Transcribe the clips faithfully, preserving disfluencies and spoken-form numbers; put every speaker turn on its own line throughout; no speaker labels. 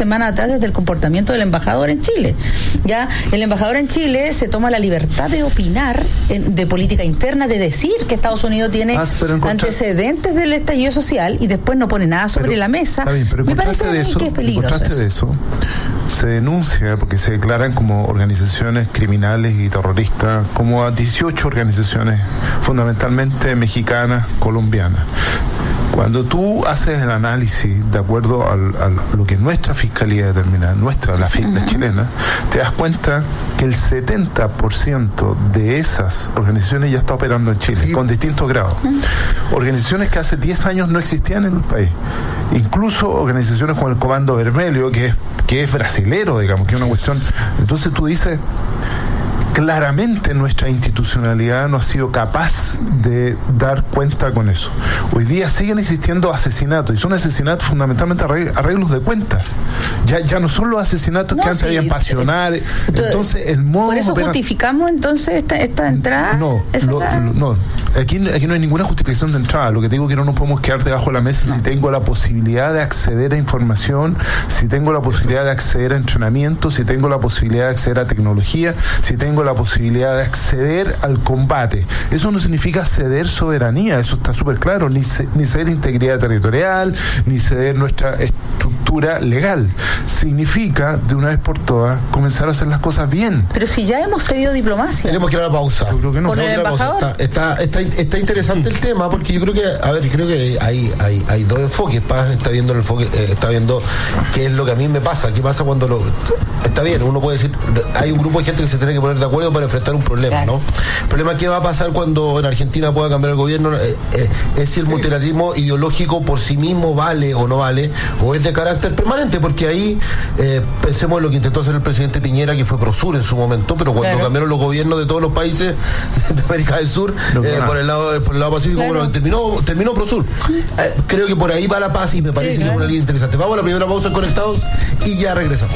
semanas atrás desde el comportamiento del embajador en Chile. Ya el embajador en Chile se toma la libertad de opinar en, de política interna, de decir que Estados Unidos tiene ah, antecedentes del estallido social y después no pone nada sobre pero, la mesa.
Está bien, pero me parece de eso, que es peligroso. Eso. De eso se denuncia porque se declaran como organizaciones criminales y terroristas como a dieciocho organizaciones fundamentalmente mexicanas, colombianas. Cuando tú haces el análisis de acuerdo al, al, a lo que nuestra fiscalía determina, nuestra, la, uh-huh. la chilena, te das cuenta que el setenta por ciento de esas organizaciones ya está operando en Chile, sí. con distintos grados. Uh-huh. Organizaciones que hace diez años no existían en el país. Incluso organizaciones como el Comando Vermelho, que es, que es brasilero, digamos, que es una cuestión. Entonces tú dices, claramente nuestra institucionalidad no ha sido capaz de dar cuenta con eso. Hoy día siguen existiendo asesinatos, y son asesinatos fundamentalmente arreglos de cuentas. Ya, ya no son los asesinatos no, que antes sí, habían pasionales. Entonces, entonces, el modo
¿por eso opera... justificamos entonces esta, esta entrada?
No, lo, la... lo, no. Aquí, aquí no hay ninguna justificación de entrada. Lo que digo es que no nos podemos quedar debajo de la mesa no. si tengo la posibilidad de acceder a información, si tengo la posibilidad de acceder a entrenamiento, si tengo la posibilidad de acceder a tecnología, si tengo la posibilidad de acceder al combate. Eso no significa ceder soberanía, eso está súper claro, ni, ce, ni ceder integridad territorial, ni ceder nuestra estructura legal. Significa, de una vez por todas, comenzar a hacer las cosas bien.
Pero si ya hemos cedido diplomacia.
Tenemos que ir a la pausa.
Yo creo que no.
Con
no,
el embajador.
Está, está, está, está interesante el tema, porque yo creo que, a ver, creo que hay, hay, hay dos enfoques. Paz está viendo el enfoque, eh, está viendo qué es lo que a mí me pasa, qué pasa cuando lo... Está bien, uno puede decir, hay un grupo de gente que se tiene que poner de acuerdo para enfrentar un problema, claro. ¿no? El problema es qué va a pasar cuando en Argentina pueda cambiar el gobierno, eh, eh, es si el multilateralismo ideológico por sí mismo vale o no vale, o es de carácter permanente, porque ahí eh, pensemos en lo que intentó hacer el presidente Piñera, que fue Prosur en su momento, pero cuando claro. cambiaron los gobiernos de todos los países de América del Sur, no, eh, por el lado por el lado pacífico, claro. bueno, terminó, terminó Prosur. Eh, creo que por ahí va la paz y me parece sí, claro. que es una línea interesante. Vamos a la primera pausa en Conectados y ya regresamos.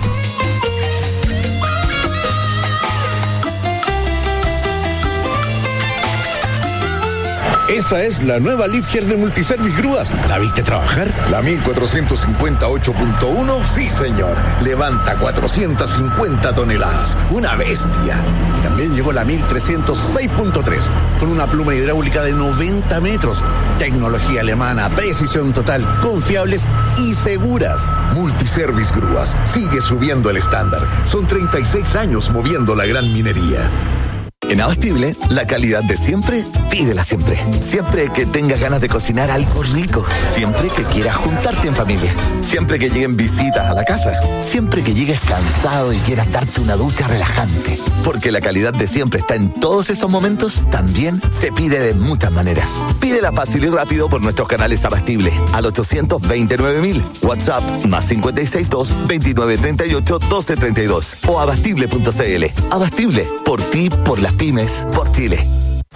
Esa es la nueva Liebherr de Multiservice Grúas. ¿La viste trabajar? La mil cuatrocientos cincuenta y ocho punto uno, sí señor. Levanta cuatrocientas cincuenta toneladas. Una bestia. Y también llegó la mil trescientos seis punto tres, con una pluma hidráulica de noventa metros. Tecnología alemana, precisión total, confiables y seguras. Multiservice Grúas sigue subiendo el estándar. Son treinta y seis años moviendo la gran minería.
En Abastible, la calidad de siempre, pídela siempre. Siempre que tengas ganas de cocinar algo rico. Siempre que quieras juntarte en familia. Siempre que lleguen visitas a la casa. Siempre que llegues cansado y quieras darte una ducha relajante. Porque la calidad de siempre está en todos esos momentos, también se pide de muchas maneras. Pídela fácil y rápido por nuestros canales Abastible al ochocientos veintinueve mil. WhatsApp más cinco seis dos, veintinueve treinta y ocho, doce treinta y dos o abastible punto cl. Abastible, por ti, por las pymes, por Chile.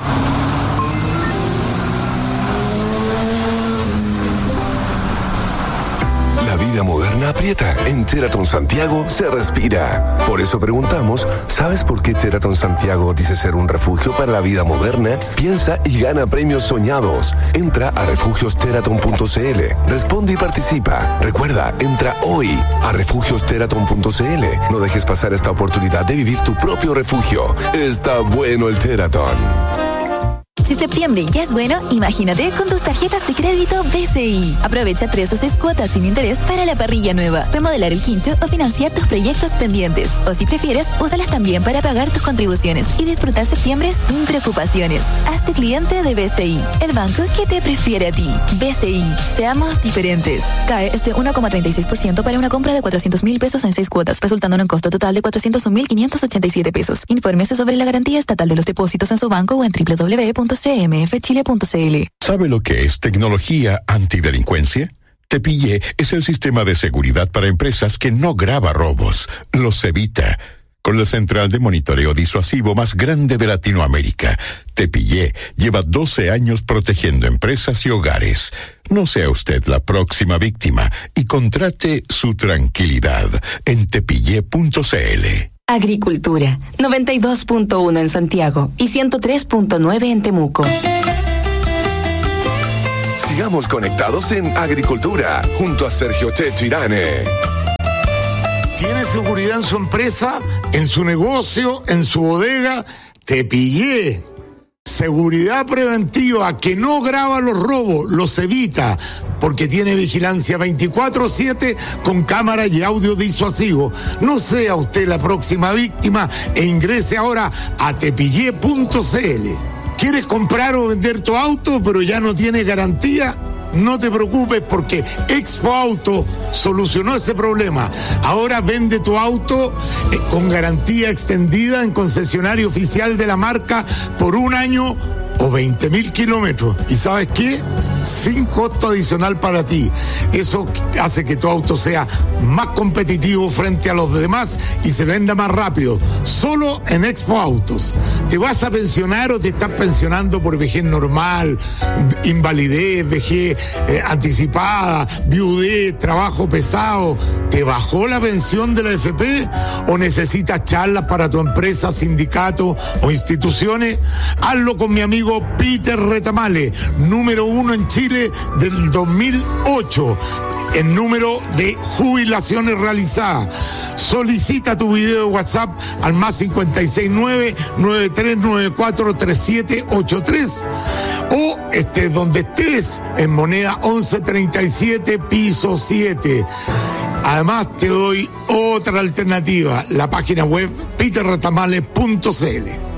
La vida moderna aprieta. En Sheraton Santiago se respira. Por eso preguntamos, ¿sabes por qué Sheraton Santiago dice ser un refugio para la vida moderna? Piensa y gana premios soñados. Entra a refugios sheraton punto cl. Responde y participa. Recuerda, entra hoy a refugios sheraton punto cl. No dejes pasar esta oportunidad de vivir tu propio refugio. Está bueno el Sheraton.
Si septiembre ya es bueno, imagínate con tus tarjetas de crédito B C I. Aprovecha tres o seis cuotas sin interés para la parrilla nueva, remodelar el quincho o financiar tus proyectos pendientes. O si prefieres, úsalas también para pagar tus contribuciones y disfrutar septiembre sin preocupaciones. Hazte cliente de B C I, el banco que te prefiere a ti. B C I, seamos diferentes. C A E es de uno coma treinta y seis por ciento para una compra de cuatrocientos mil pesos en seis cuotas, resultando en un costo total de cuatrocientos un mil quinientos ochenta y siete pesos. Infórmese sobre la garantía estatal de los depósitos en su banco o en doble u doble u doble u punto c m f chile punto c l.
¿Sabe lo que es tecnología antidelincuencia? Tepillé es el sistema de seguridad para empresas que no graba robos, los evita. Con la central de monitoreo disuasivo más grande de Latinoamérica, Tepillé lleva doce años protegiendo empresas y hogares. No sea usted la próxima víctima y contrate su tranquilidad en tepillé punto c l.
Agricultura, noventa y dos punto uno en Santiago y ciento tres punto nueve en Temuco.
Sigamos conectados en Agricultura, junto a Sergio Checho Irane.
¿Tiene seguridad en su empresa, en su negocio, en su bodega? Te pillé. Seguridad preventiva que no graba los robos, los evita, porque tiene vigilancia veinticuatro siete con cámara y audio disuasivo. No sea usted la próxima víctima e ingrese ahora a tepillé punto c l. ¿Quieres comprar o vender tu auto pero ya no tiene garantía? No te preocupes porque Expo Auto solucionó ese problema. Ahora vende tu auto eh, con garantía extendida en concesionario oficial de la marca por un año o veinte mil kilómetros. ¿Y sabes qué? Sin costo adicional para ti. Eso hace que tu auto sea más competitivo frente a los demás y se venda más rápido. Solo en Expo Autos. ¿Te vas a pensionar o te estás pensionando por vejez normal, invalidez, vejez eh, anticipada, viudez, trabajo pesado? ¿Te bajó la pensión de la A F P o necesitas charlas para tu empresa, sindicato o instituciones? Hazlo con mi amigo Peter Retamale, número uno en Chile del dos mil ocho en número de jubilaciones realizadas. Solicita tu video de WhatsApp al más cincuenta y seis nueve, nueve tres nueve cuatro, tres siete ocho tres o estés donde estés en Moneda once treinta y siete, piso siete. Además te doy otra alternativa, la página web peter retamale punto c l.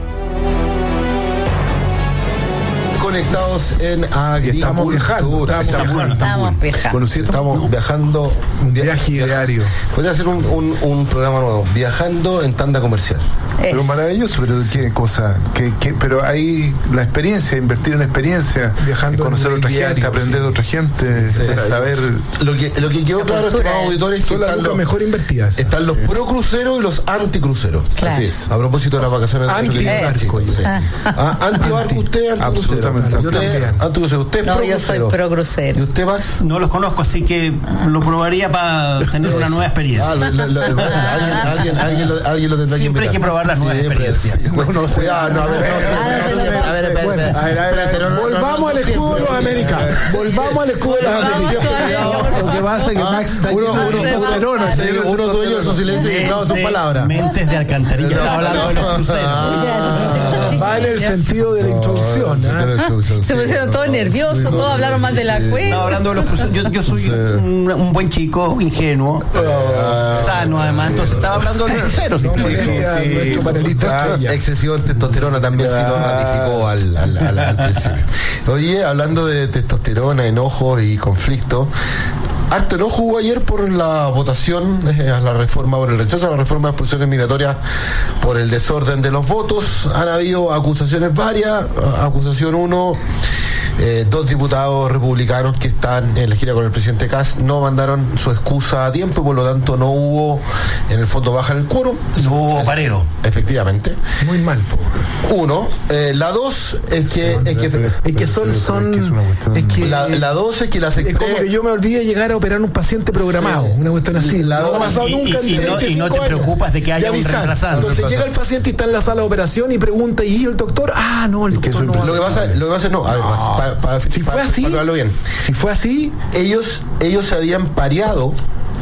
Conectados en Agricultura.
Estamos viajando.
Estamos,
Estamos,
Estamos viajando.
Bueno, sí, estamos viajando.
Un viaje diario.
Podría hacer un, un, un programa nuevo, viajando en tanda comercial.
Es.
Pero maravilloso, pero qué cosa, qué, qué, pero hay la experiencia, invertir en experiencia, viajando, conocer a otra diario, gente, aprender sí. de otra gente, sí, sí, saber.
Lo que, lo que quedó claro, estimados auditores, es que están los
mejor invertidas.
Están los pro cruceros y los anti cruceros.
Claro.
Así es. A propósito de las vacaciones de
anti barco.
Sí. Ah. Ah, anti barco, usted anti
absolutamente.
Yo también. Anti crucero. Usted
no,
pro
yo
crucero.
soy pro crucero.
¿Y usted, Max?
No los conozco, así que lo probaría para tener una nueva experiencia.
Ah, lo, lo, lo, alguien, alguien, alguien, lo, alguien lo tendrá
Siempre
que invitar.
hay que probar las nuevas
Siempre,
experiencias.
No, no sé. Ah, no, a ver, no sé. A ver, espera,
volvamos al escudo de los Américas. Volvamos al escudo de los Américas. Lo que pasa es que Max está
uno, uno, uno dueño de su silencio y claro sus palabras.
Mentes de alcantarilla. Estaba hablando de los cruceros.
Va en el sentido de la introducción.
Se pusieron todos nerviosos, todos hablaron más de la cuenta.
No, hablando de los cruceros. Yo, yo soy un, un buen chico, ingenuo, sano además. Entonces estaba hablando de los cruceros.
Nuestro panelista excesivo en testosterona también sí lo ratificó al, al, al, al principio. Oye, hablando de testosterona, enojos y conflictos, harto enojo hubo ayer por la votación eh, a la reforma, por el rechazo a la reforma de expulsiones migratorias, por el desorden de los votos. Han habido acusaciones varias. Acusación uno, eh, dos diputados republicanos que están en la gira con el presidente Kass no mandaron su excusa a tiempo y por lo tanto no hubo, en el fondo baja el quórum.
No hubo pareo.
Efectivamente.
Muy mal, po.
Uno. Eh, la dos es que es que,
es que son, son es que
la, la dos es que las
es como que yo me olvidé llegar a operar un paciente programado, sí. Una cuestión así. La
no
ha pasado
y,
nunca
y,
en
y, no, y no te preocupas de que haya un reemplazante.
Entonces llega el paciente y está en la sala de operación y pregunta, ¿y el doctor? Ah, no, el doctor no.
Lo que pasa, lo que pasa no, a ver, Max, para, para,
si
para,
fue así,
para verlo bien.
Si fue así,
ellos ellos se habían pareado,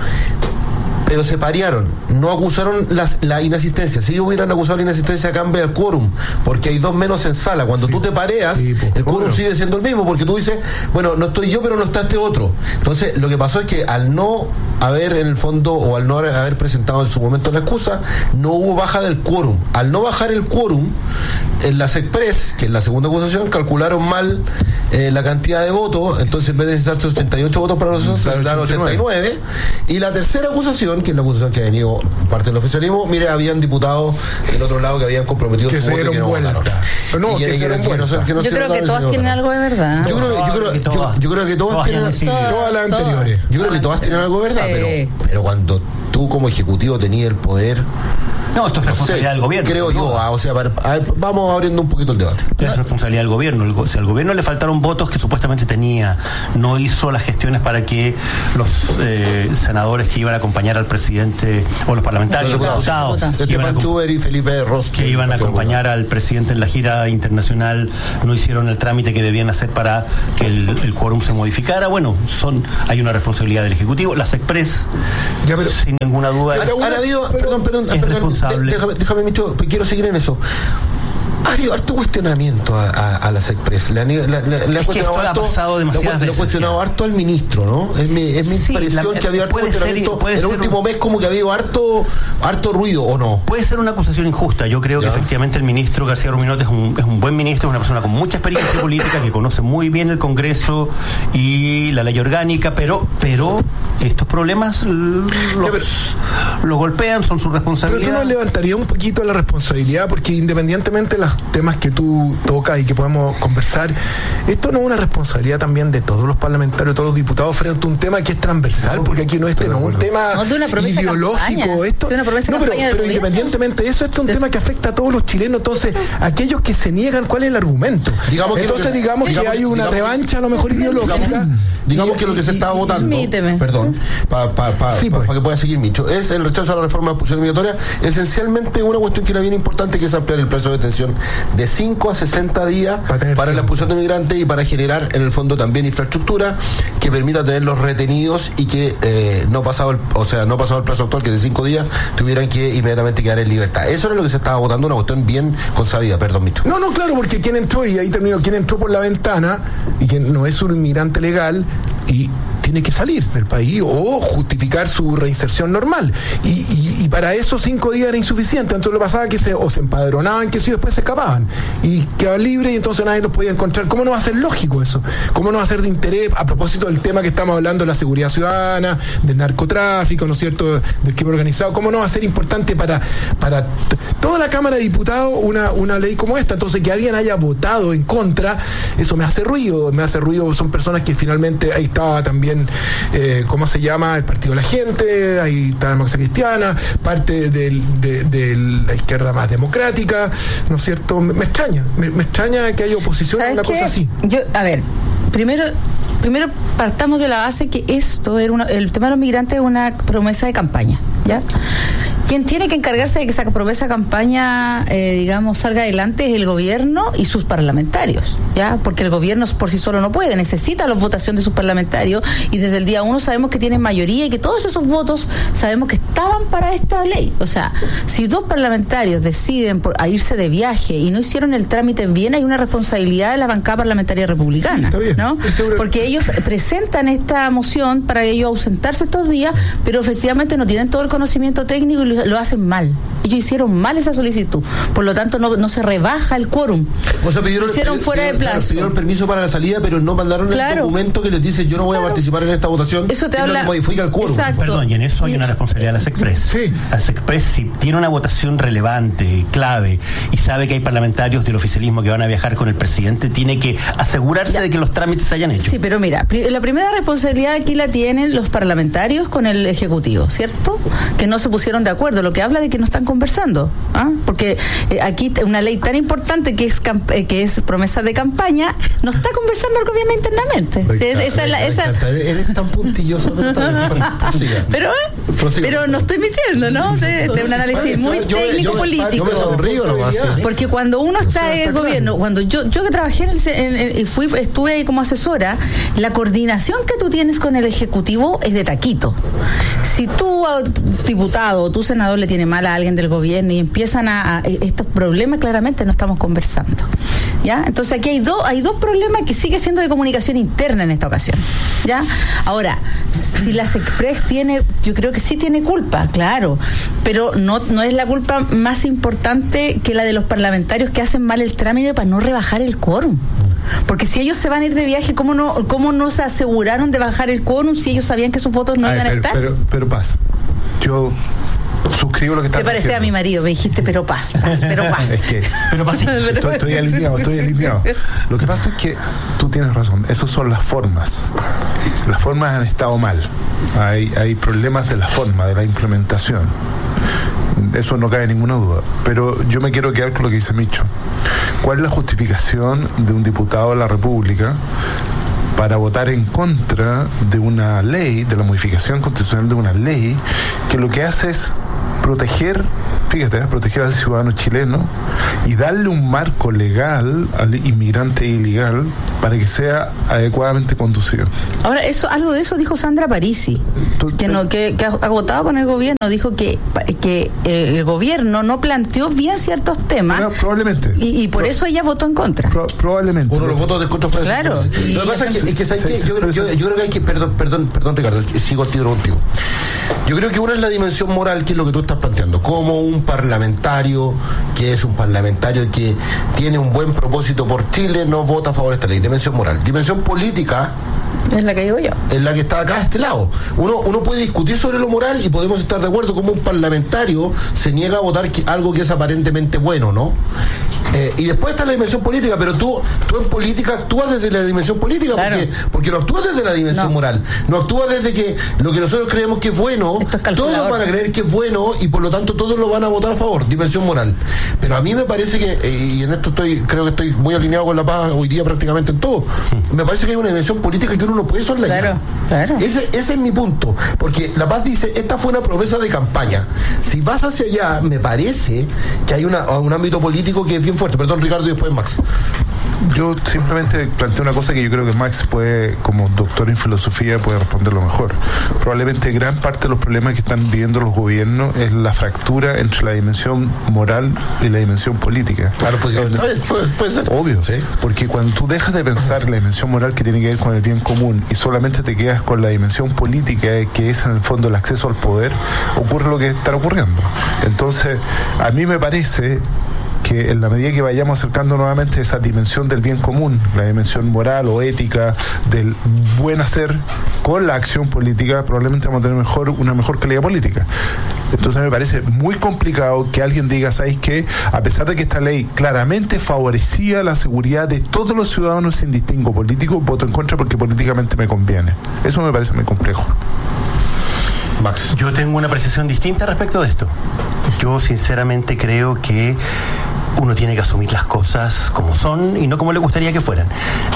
pero se parearon, no acusaron la, la inasistencia. Si ellos hubieran acusado la inasistencia, cambia el quórum, porque hay dos menos en sala. Cuando sí, tú te pareas, sí, el quórum bueno. sigue siendo el mismo, porque tú dices, bueno, no estoy yo, pero no está este otro. Entonces, lo que pasó es que al no haber en el fondo, o al no haber presentado en su momento la excusa, no hubo baja del quórum. Al no bajar el quórum, en las Express, que es la segunda acusación, calcularon mal eh, la cantidad de votos. Entonces, en vez de necesitarse ochenta y ocho votos para los otros, se daron ochenta y nueve. Y la tercera acusación, que es la acusación que ha venido parte del oficialismo, mire, habían diputados del otro lado que habían comprometido
que
su voto y que no votaron.
No, que
que, que,
que,
que no, que no
yo creo que todas tienen algo de verdad.
Yo creo, yo creo, yo, yo creo que todas tienen,
todas las anteriores.
Yo creo que todas tienen algo de verdad,
sí.
pero, pero cuando tú como ejecutivo tenías el poder.
No, esto es responsabilidad
no sé,
del gobierno.
Creo yo, ah, o sea, para, a, vamos abriendo un poquito el debate.
Es responsabilidad del gobierno. El, si al gobierno le faltaron votos que supuestamente tenía, no hizo las gestiones para que los eh, senadores que iban a acompañar al presidente, o los parlamentarios, los diputados,
diputados Estefan Chuber y Felipe Ross,
que iban a acompañar al presidente en la gira internacional, no hicieron el trámite que debían hacer para que el, el quórum se modificara. Bueno, son hay una responsabilidad del Ejecutivo. Las Express,
ya, pero,
sin ninguna duda.
Es, ahora, habido, perdón, perdón, es perdón, responsable. Déjame, déjame, Micho, quiero seguir en eso. Ha habido harto cuestionamiento a, a, a las Express. Le, le, le, le ha cuestionado harto, ha le, le ha cuestionado harto al ministro, ¿no? Es mi, es mi sí, impresión la, que había harto cuestionamiento. Ser, en el último un, mes como que ha habido harto, harto ruido, ¿o no?
Puede ser una acusación injusta. Yo creo ¿Ya? que efectivamente el ministro García Ruminote es un, es un buen ministro, es una persona con mucha experiencia política, que conoce muy bien el Congreso y la ley orgánica, pero, pero estos problemas los, los golpean, son su responsabilidad.
Pero tú nos levantarías un poquito la responsabilidad, porque independientemente de los temas que tú tocas y que podemos conversar, esto no es una responsabilidad también de todos los parlamentarios, todos los diputados, frente a un tema que es transversal, porque aquí no es este, no, un tema no, ideológico, esto, no, pero, pero independientemente de eso, esto es un tema que afecta a todos los chilenos. Entonces, aquellos que se niegan, ¿cuál es el argumento? Digamos entonces que, digamos, digamos que hay una digamos, revancha a lo mejor ideológica.
Digamos, digamos y, que lo que se estaba y, votando, permíteme. perdón, para pa, pa, sí, pa, pues. pa que pueda seguir Micho, es el rechazo a la reforma de expulsión migratoria, esencialmente una cuestión que era bien importante, que es ampliar el plazo de detención de cinco a sesenta días para, para la expulsión de migrantes y para generar en el fondo también infraestructura que permita tenerlos retenidos y que eh, no pasado el, o sea, no pasado el plazo actual, que de cinco días tuvieran que inmediatamente quedar en libertad. Eso era lo que se estaba votando, una cuestión bien consabida, perdón, Micho.
No, no, claro, porque quien entró, y ahí terminó, quien entró por la ventana y quien no es un inmigrante legal y tiene que salir del país o justificar su reinserción normal. Y, y, y para eso cinco días era insuficiente. Entonces lo pasaba que se, o se empadronaban, que sí, después se escapaban. Y quedaban libres y entonces nadie los podía encontrar. ¿Cómo no va a ser lógico eso? ¿Cómo no va a ser de interés a propósito del tema que estamos hablando, de la seguridad ciudadana, del narcotráfico, ¿no es cierto?, del crimen organizado? ¿Cómo no va a ser importante para, para t- toda la Cámara de Diputados una, una ley como esta? Entonces que alguien haya votado en contra, eso me hace ruido, me hace ruido. Son personas que finalmente, ahí estaba también Eh, ¿cómo se llama? El Partido de la Gente, ahí está la Democracia Cristiana, parte del, de, de la izquierda más democrática, ¿no es cierto? Me, me extraña, me, me extraña que haya oposición a una cosa así.
Yo, a ver, primero, primero partamos de la base que esto era una, el tema de los migrantes es una promesa de campaña, ¿ya? Quien tiene que encargarse de que esa promesa de campaña, eh, digamos, salga adelante es el gobierno y sus parlamentarios, ¿ya? Porque el gobierno por sí solo no puede, necesita la votación de sus parlamentarios, y desde el día uno sabemos que tienen mayoría y que todos esos votos sabemos que estaban para esta ley. O sea, si dos parlamentarios deciden por, a irse de viaje y no hicieron el trámite bien, hay una responsabilidad de la bancada parlamentaria republicana, sí, ¿no? Porque ellos presentan esta moción para ellos ausentarse estos días, pero efectivamente no tienen todo el conocimiento técnico y lo hacen mal. Ellos hicieron mal esa solicitud. Por lo tanto, no, no se rebaja el quórum.
O sea, pidieron,
lo hicieron pidieron, fuera de plazo.
Pidieron permiso para la salida, pero no mandaron claro. el documento que les dice yo no voy claro. a participar en esta votación.
Eso te habla.
Que modifica el quórum.
Exacto. Perdón, y en eso hay una responsabilidad de las Express.
Sí.
Las Express, si tiene una votación relevante, clave, y sabe que hay parlamentarios del oficialismo que van a viajar con el presidente, tiene que asegurarse ya. de que los trámites se hayan hecho.
Sí, pero mira, la primera responsabilidad aquí la tienen los parlamentarios con el Ejecutivo, ¿cierto? Que no se pusieron de acuerdo, lo que habla de que no están conversando, ¿ah? Porque eh, aquí una ley tan importante que es camp- eh, que es promesa de campaña, no está conversando el gobierno internamente.
Sí, esa, esa, esa, esa... Eres tan puntilloso, pero,
pero, pero no estoy mintiendo, ¿no? De, de un análisis muy yo, técnico yo, político.
Yo me sonrío nomás.
Porque cuando uno está en el gobierno, cuando yo yo que trabajé en el, en el, fui estuve ahí como asesora, la coordinación que tú tienes con el Ejecutivo es de taquito. Si tú, diputado o tu senador, le tiene mal a alguien del gobierno y empiezan a, a estos problemas, claramente no estamos conversando, ¿ya? Entonces aquí hay dos hay dos problemas que sigue siendo de comunicación interna en esta ocasión, ¿ya? Ahora, si las Express tiene, yo creo que sí tiene culpa, claro, pero no no es la culpa más importante que la de los parlamentarios que hacen mal el trámite para no rebajar el quórum. Porque si ellos se van a ir de viaje, ¿cómo no cómo no se aseguraron de bajar el quórum si ellos sabían que sus votos no Ay, iban
pero,
a estar?
Pero, pero paz, yo suscribo lo que estás diciendo.
Te parece a mi marido, me dijiste, pero paz, paz pero paz.
Es que, pero paz, estoy, estoy alineado, estoy alineado. Lo que pasa es que tú tienes razón, esas son las formas. Las formas han estado mal. Hay, hay problemas de la forma, de la implementación. Eso no cabe ninguna duda. Pero yo me quiero quedar con lo que dice Micho. ¿Cuál es la justificación de un diputado de la República para votar en contra de una ley, de la modificación constitucional de una ley, que lo que hace es proteger, fíjate, proteger al ciudadano chileno y darle un marco legal al inmigrante ilegal para que sea adecuadamente conducido.
Ahora, eso, algo de eso dijo Sandra Parisi, que, no, que, que ha agotado con el gobierno, dijo que, que el gobierno no planteó bien ciertos temas.
Pero, probablemente.
Y, y por Pro, eso ella votó en contra.
Pro, probablemente.
Uno de los votos de contra fue
claro.
Y lo que pasa es que, es que, ¿sabes qué? Yo, yo, yo, yo creo que hay que, perdón, perdón, perdón Ricardo, sigo el tiro contigo. Yo creo que una es la dimensión moral, que es lo que tú estás planteando. Como un parlamentario, que es un parlamentario que tiene un buen propósito por Chile, no vota a favor de esta ley. Dimensión moral. Dimensión política
es la que digo yo.
Es la que está acá a este lado. Uno, uno puede discutir sobre lo moral y podemos estar de acuerdo como un parlamentario se niega a votar que, algo que es aparentemente bueno, ¿no? Eh, y después está la dimensión política, pero tú, tú en política actúas desde la dimensión política, claro. porque, porque no actúas desde la dimensión no. moral, no actúas desde que lo que nosotros creemos que es bueno, es todos van a creer que es bueno y por lo tanto todos lo van a votar a favor, dimensión moral. Pero a mí me parece que, eh, y en esto estoy, creo que estoy muy alineado con La Paz hoy día prácticamente en todo, me parece que hay una dimensión política que uno no puede soslayar.
Claro, claro.
Ese, ese es mi punto, porque La Paz dice, esta fue una promesa de campaña. Si vas hacia allá, me parece que hay una, un ámbito político que es bien fuerte. Perdón, Ricardo, y después Max.
Yo simplemente planteo una cosa que yo creo que Max puede, como doctor en filosofía, puede responderlo mejor. Probablemente gran parte de los problemas que están viviendo los gobiernos es la fractura entre la dimensión moral y la dimensión política.
Claro, pues puede, puede ser.
Obvio, ¿sí? Porque cuando tú dejas de pensar la dimensión moral que tiene que ver con el bien común y solamente te quedas con la dimensión política, que es en el fondo el acceso al poder, ocurre lo que está ocurriendo. Entonces, a mí me parece que en la medida que vayamos acercando nuevamente esa dimensión del bien común, la dimensión moral o ética del buen hacer con la acción política, probablemente vamos a tener mejor, una mejor calidad política. Entonces me parece muy complicado que alguien diga, ¿sabéis qué? A pesar de que esta ley claramente favorecía la seguridad de todos los ciudadanos sin distingo político, voto en contra porque políticamente me conviene. Eso me parece muy complejo.
Max. Yo tengo una apreciación distinta respecto de esto. Yo sinceramente creo que uno tiene que asumir las cosas como son y no como le gustaría que fueran.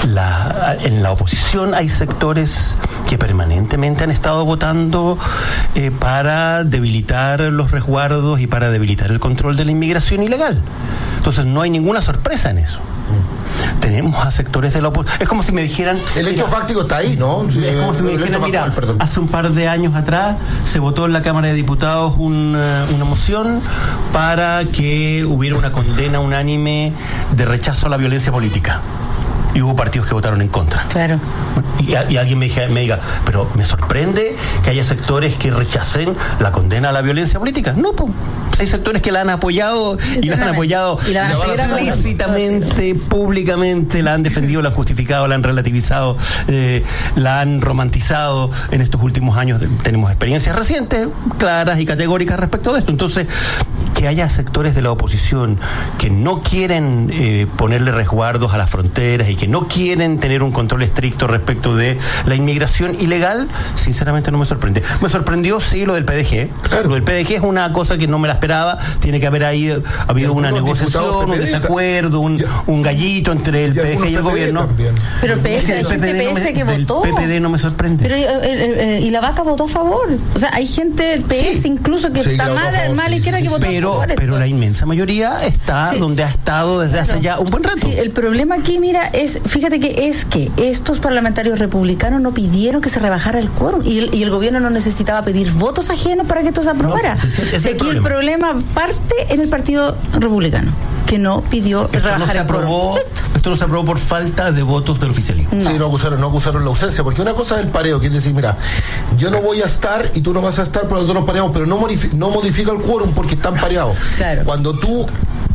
La, en la oposición hay sectores que permanentemente han estado votando eh, para debilitar los resguardos y para debilitar el control de la inmigración ilegal. Entonces no hay ninguna sorpresa en eso. Tenemos a sectores de la oposición. Es como si me dijeran...
El hecho
mira,
fáctico está ahí, ¿no?
Es como si me dijeran, mira, actual, hace un par de años atrás se votó en la Cámara de Diputados una, una moción para que hubiera una condena unánime de rechazo a la violencia política. Y hubo partidos que votaron en contra.
Claro.
Y, y alguien me, me diga, pero me sorprende que haya sectores que rechacen la condena a la violencia política. No, pues hay sectores que la han apoyado y la han apoyado
y la
explícitamente, públicamente, la han defendido, la han justificado, la han relativizado, eh, la han romantizado. En estos últimos años tenemos experiencias recientes, claras y categóricas respecto de esto. Entonces, que haya sectores de la oposición que no quieren eh, ponerle resguardos a las fronteras y que no quieren tener un control estricto respecto de la inmigración ilegal, sinceramente no me sorprende. Me sorprendió, sí, lo del P D G. Claro. Lo del P D G es una cosa que no me la esperaba. Tiene que haber ahí habido una negociación, un desacuerdo, un, un gallito entre el P D G y el gobierno.
También. Pero el P S, hay gente P S que votó.
El P P D no me sorprende.
Pero el, el, el, y la vaca votó a favor. O sea, hay gente del P S sí. incluso que sí, está mal, mal a la izquierda sí, sí, que votó
pero,
a favor.
Pero la inmensa mayoría está sí. donde ha estado desde claro. hace ya un buen rato.
Sí, el problema aquí, mira, es, fíjate que es que estos parlamentarios republicanos no pidieron que se rebajara el quórum y el, y el gobierno no necesitaba pedir votos ajenos para que esto se aprobara. No, ese, ese es el aquí problema. El problema parte en el Partido Republicano, que no pidió
esto
rebajar
no se
el
aprobó, esto. esto no se aprobó por falta de votos del oficialismo.
No. Sí, no acusaron, no acusaron la ausencia, porque una cosa es el pareo, que es decir, mira, yo no voy a estar y tú no vas a estar, pero nosotros nos pareamos, pero no, modifica, no modifica el quórum porque están pareados.
Claro.
Cuando tú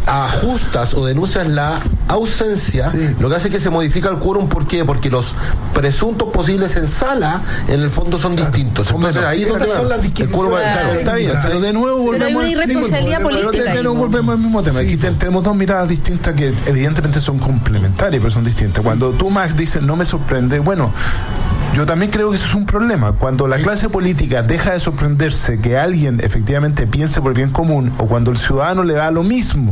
ajustas o denuncias la ausencia, sí. lo que hace es que se modifica el quórum. ¿Por qué? Porque los presuntos posibles en sala en el fondo son claro. distintos. Entonces ahí es donde son las
el quórum claro. claro, está bien, pero de nuevo volvemos,
pero hay una irresponsabilidad política.
Pero de nuevo volvemos al mismo tema. Sí. Aquí tenemos dos miradas distintas que evidentemente son complementarias, pero son distintas. Cuando tú, Max, dices no me sorprende, bueno, yo también creo que eso es un problema. Cuando la clase política deja de sorprenderse que alguien efectivamente piense por el bien común, o cuando el ciudadano le da lo mismo,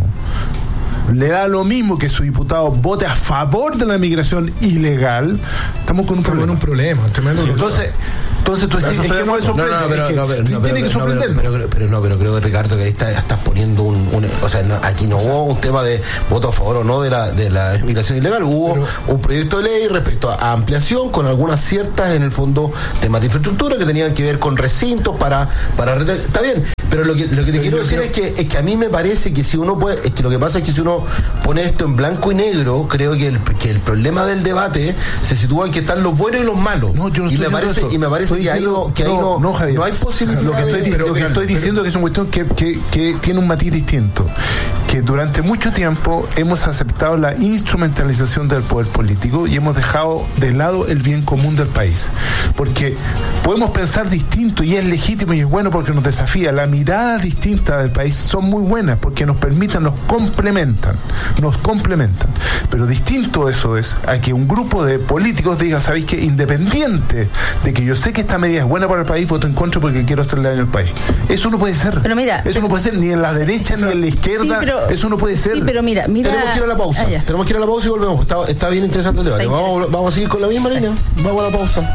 le da lo mismo que su diputado vote a favor de la migración ilegal, estamos con un problema.
un problema, un tremendo
Entonces, Entonces tú decís, es que no me sorprende. No, no, pero, no, pero, no, tiene que sorprender.
Pero, pero, pero no, pero creo que Ricardo, que ahí está, estás poniendo un, un o sea, no, aquí no hubo un tema de voto a favor o no de la de la inmigración ilegal, hubo pero, un proyecto de ley respecto a ampliación con algunas ciertas, en el fondo, temas de infraestructura que tenían que ver con recintos para, para está bien. Pero lo que, lo que te quiero decir es que, es que a mí me parece que si uno puede, es que lo que pasa es que si uno pone esto en blanco y negro, creo que el, que el problema del debate se sitúa en que están los buenos y los malos. No, yo no y, me parece, y me parece que ahí no, que ahí no, no, Javier, no hay posibilidad.
Lo que estoy, de, lo que estoy diciendo es que es una cuestión que, que, que tiene un matiz distinto. Que durante mucho tiempo hemos aceptado la instrumentalización del poder político y hemos dejado de lado el bien común del país. Porque podemos pensar distinto y es legítimo y es bueno porque nos desafía. La mirada distinta del país son muy buenas porque nos permiten, nos complementan, nos complementan. Pero distinto eso es a que un grupo de políticos diga, ¿sabéis qué? Independiente de que yo sé que esta medida es buena para el país, voto en contra porque quiero hacerle daño al país. Eso no puede ser.
Pero mira,
eso no puede ser ni en la derecha ni en la izquierda. Sí, pero, eso no puede ser.
Sí, pero mira, mira.
Tenemos que ir a la pausa. Ah, Tenemos que ir a la pausa y volvemos. Está, está bien interesante el debate. Vamos, vamos a seguir con la misma línea. Vamos a la pausa.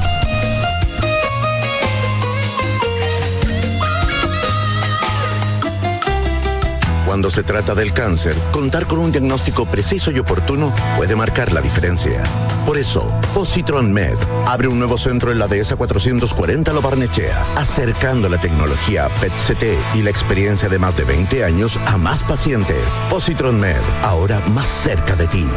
Cuando se trata del cáncer, contar con un diagnóstico preciso y oportuno puede marcar la diferencia. Por eso, Positron Med abre un nuevo centro en la Dehesa cuatrocientos cuarenta Lo Barnechea, acercando la tecnología P E T C T y la experiencia de más de veinte años a más pacientes. Positron Med, ahora más cerca de ti.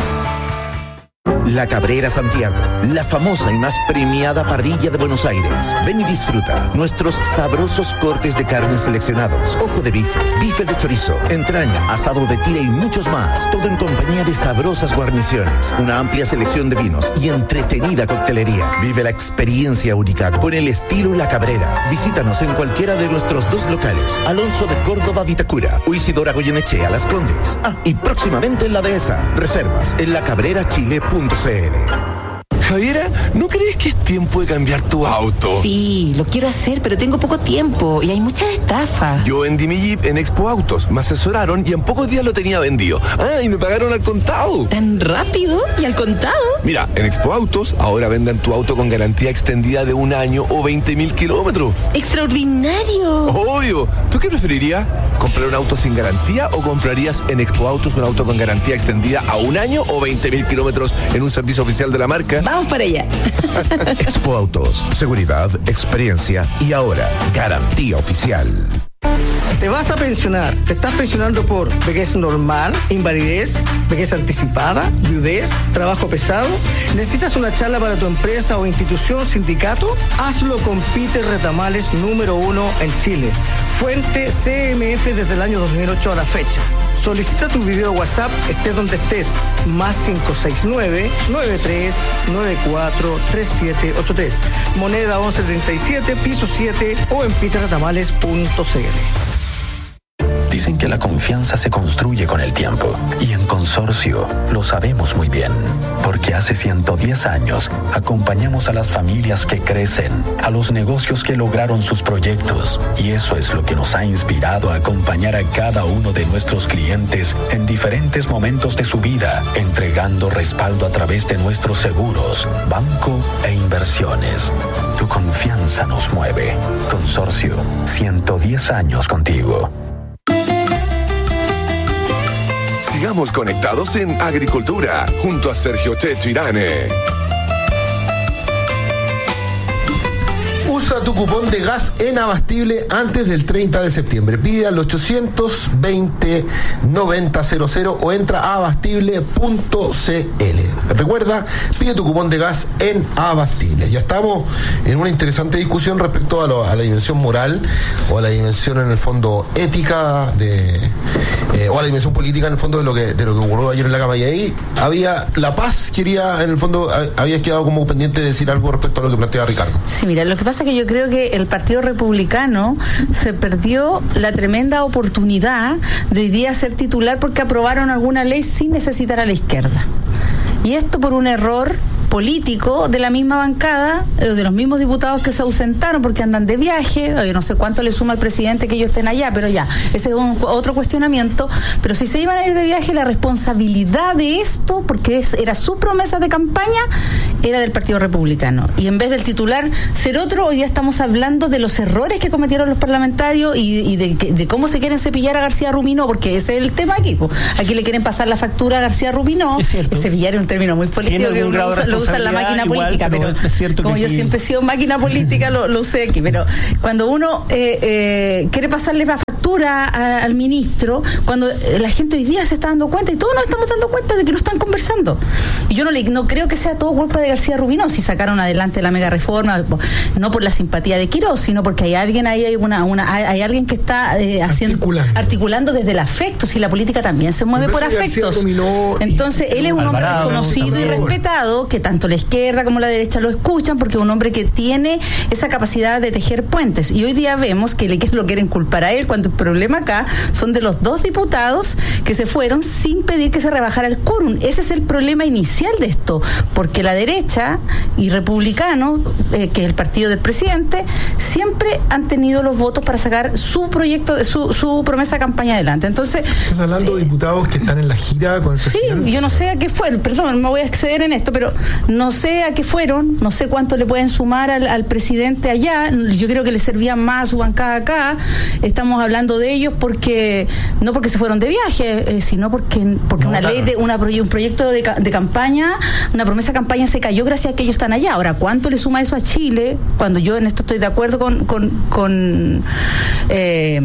La Cabrera Santiago, la famosa y más premiada parrilla de Buenos Aires. Ven y disfruta nuestros sabrosos cortes de carne seleccionados, ojo de bife, bife de chorizo, entraña, asado de tira y muchos más. Todo en compañía de sabrosas guarniciones, una amplia selección de vinos y entretenida coctelería. Vive la experiencia única con el estilo La Cabrera. Visítanos en cualquiera de nuestros dos locales, Alonso de Córdoba, Vitacura, o Isidora Goyenechea, Las Condes. Ah, y próximamente en la Dehesa. Reservas en lacabrerachile punto c l.
Javiera, ¿no crees que es tiempo de cambiar tu auto?
Sí, lo quiero hacer, pero tengo poco tiempo y hay muchas estafas.
Yo vendí mi Jeep en Expo Autos, me asesoraron y en pocos días lo tenía vendido. Ah, y me pagaron al contado.
¿Tan rápido? ¿Y al contado?
Mira, en Expo Autos ahora venden tu auto con garantía extendida de un año o veinte mil kilómetros.
¡Extraordinario!
Obvio. ¿Tú qué preferirías? ¿Comprar un auto sin garantía o comprarías en Expo Autos un auto con garantía extendida a un año o veinte mil kilómetros en un servicio oficial de la marca?
Vamos para allá.
Expo Autos, seguridad, experiencia y ahora garantía oficial.
Te vas a pensionar. Te estás pensionando por vejez normal, invalidez, vejez anticipada, viudez, trabajo pesado. ¿Necesitas una charla para tu empresa o institución, sindicato? Hazlo con Peter Retamales, número uno en Chile. Fuente C M F desde el año dos mil ocho a la fecha. Solicita tu video WhatsApp, estés donde estés, más cinco seis nueve, nueve tres nueve cuatro, tres siete ocho tres, moneda once treinta y siete, piso siete o en peter retamales punto c l.
Dicen que la confianza se construye con el tiempo y en Consorcio lo sabemos muy bien, porque hace ciento diez años acompañamos a las familias que crecen, a los negocios que lograron sus proyectos, y eso es lo que nos ha inspirado a acompañar a cada uno de nuestros clientes en diferentes momentos de su vida, entregando respaldo a través de nuestros seguros, banco e inversiones. Tu confianza nos mueve. Consorcio, ciento diez años contigo.
Sigamos conectados en Agricultura, junto a Sergio Checho Irane.
Usa tu cupón de gas en Abastible antes del treinta de septiembre. Pide al ochocientos veinte noventa cero cero o entra a abastible punto c l. Recuerda, pide tu cupón de gas en Abastible. Ya estamos en una interesante discusión respecto a, lo, a la dimensión moral o a la dimensión en el fondo ética de eh, o a la dimensión política en el fondo de lo que de lo que ocurrió ayer en la cama. Y ahí había La Paz, quería en el fondo, habías quedado como pendiente de decir algo respecto a lo que planteaba Ricardo.
Sí, mira, lo que pasa es que yo creo que el Partido Republicano se perdió la tremenda oportunidad de hoy día ser titular porque aprobaron alguna ley sin necesitar a la izquierda. Y esto por un error políticos de la misma bancada, de los mismos diputados que se ausentaron porque andan de viaje. Yo no sé cuánto le suma al presidente que ellos estén allá, pero ya, ese es un, otro cuestionamiento. Pero si se iban a ir de viaje, la responsabilidad de esto, porque es, era su promesa de campaña, era del Partido Republicano. Y en vez del titular ser otro, hoy día estamos hablando de los errores que cometieron los parlamentarios y, y de, de cómo se quieren cepillar a García Ruminó, porque ese es el tema aquí. Pues. Aquí le quieren pasar la factura a García Ruminó. Cepillar es un término muy político que uno usa, lo usa en la máquina igual, política, pero, pero como yo aquí... siempre he sido máquina política, lo, lo usé aquí. Pero cuando uno eh, eh, quiere pasarle la factura a, al ministro, cuando la gente hoy día se está dando cuenta, y todos nos estamos dando cuenta de que no están conversando. Y yo no, le, no creo que sea todo culpa de García Ruminó, si sacaron adelante la mega reforma, no por la simpatía de Quirós, sino porque hay alguien ahí, hay una, una hay, hay alguien que está eh, haciendo articulando. articulando desde el afecto, si la política también se mueve por afectos. Entonces, él es un hombre Alvarado, reconocido y respetado, que tanto la izquierda como la derecha lo escuchan, porque es un hombre que tiene esa capacidad de tejer puentes. Y hoy día vemos que le lo quieren culpar a él, cuando el problema acá son de los dos diputados que se fueron sin pedir que se rebajara el quórum. Ese es el problema inicial de esto, porque la derecha y republicanos, eh, que es el partido del presidente, siempre han tenido los votos para sacar su proyecto, de su, su promesa de campaña adelante. Entonces,
¿estás hablando eh, de diputados que están en la gira con el presidente?
Sí, yo no sé a qué fueron, perdón, me voy a exceder en esto, pero no sé a qué fueron, no sé cuánto le pueden sumar al, al presidente allá. Yo creo que le servía más su bancada acá. Estamos hablando de ellos porque no porque se fueron de viaje, eh, sino porque porque no, una claro. ley de una un proyecto de, de campaña, una promesa de campaña se cayó gracias a que ellos están allá. Ahora, ¿cuánto le suma eso a Chile? Cuando yo en esto estoy de acuerdo con con, con eh,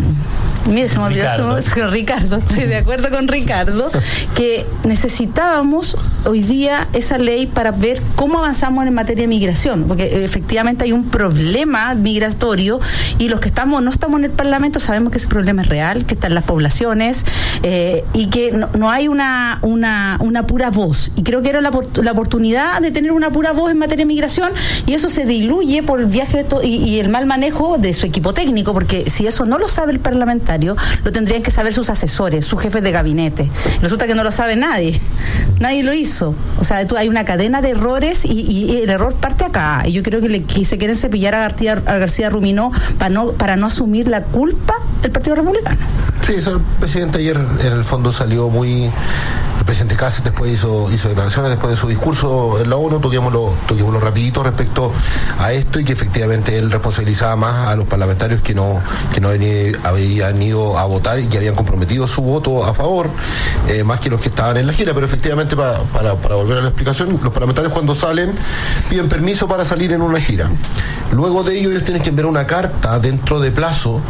mire, se me olvidó Ricardo. Su, con Ricardo, estoy de acuerdo con Ricardo, que necesitábamos hoy día esa ley para ver cómo avanzamos en materia de migración, porque efectivamente hay un problema migratorio y los que estamos no estamos en el Parlamento sabemos que ese problema es real, que está en las poblaciones eh, y que no, no hay una, una, una pura voz. Y creo que era la, la oportunidad de tener una pura voz en materia de migración, y eso se diluye por el viaje to- y, y el mal manejo de su equipo técnico, porque si eso no lo sabe el parlamentario, lo tendrían que saber sus asesores, sus jefes de gabinete. Resulta que no lo sabe nadie. Nadie lo hizo. O sea, tú, hay una cadena de errores y, y, y el error parte acá. Y yo creo que, le, que se quieren cepillar a García, a García Ruminó para no, para no asumir la culpa del Partido Republicano.
Sí, eso el presidente ayer en el fondo salió muy... El presidente Cáceres después hizo, hizo declaraciones después de su discurso en la ONU, toquémoslo, toquémoslo rapidito respecto a esto, y que efectivamente él responsabilizaba más a los parlamentarios que no, que no habían ido a votar y que habían comprometido su voto a favor, eh, más que los que estaban en la gira. Pero efectivamente, para, para, para volver a la explicación, los parlamentarios cuando salen piden permiso para salir en una gira. Luego de ello ellos tienen que enviar una carta dentro de plazo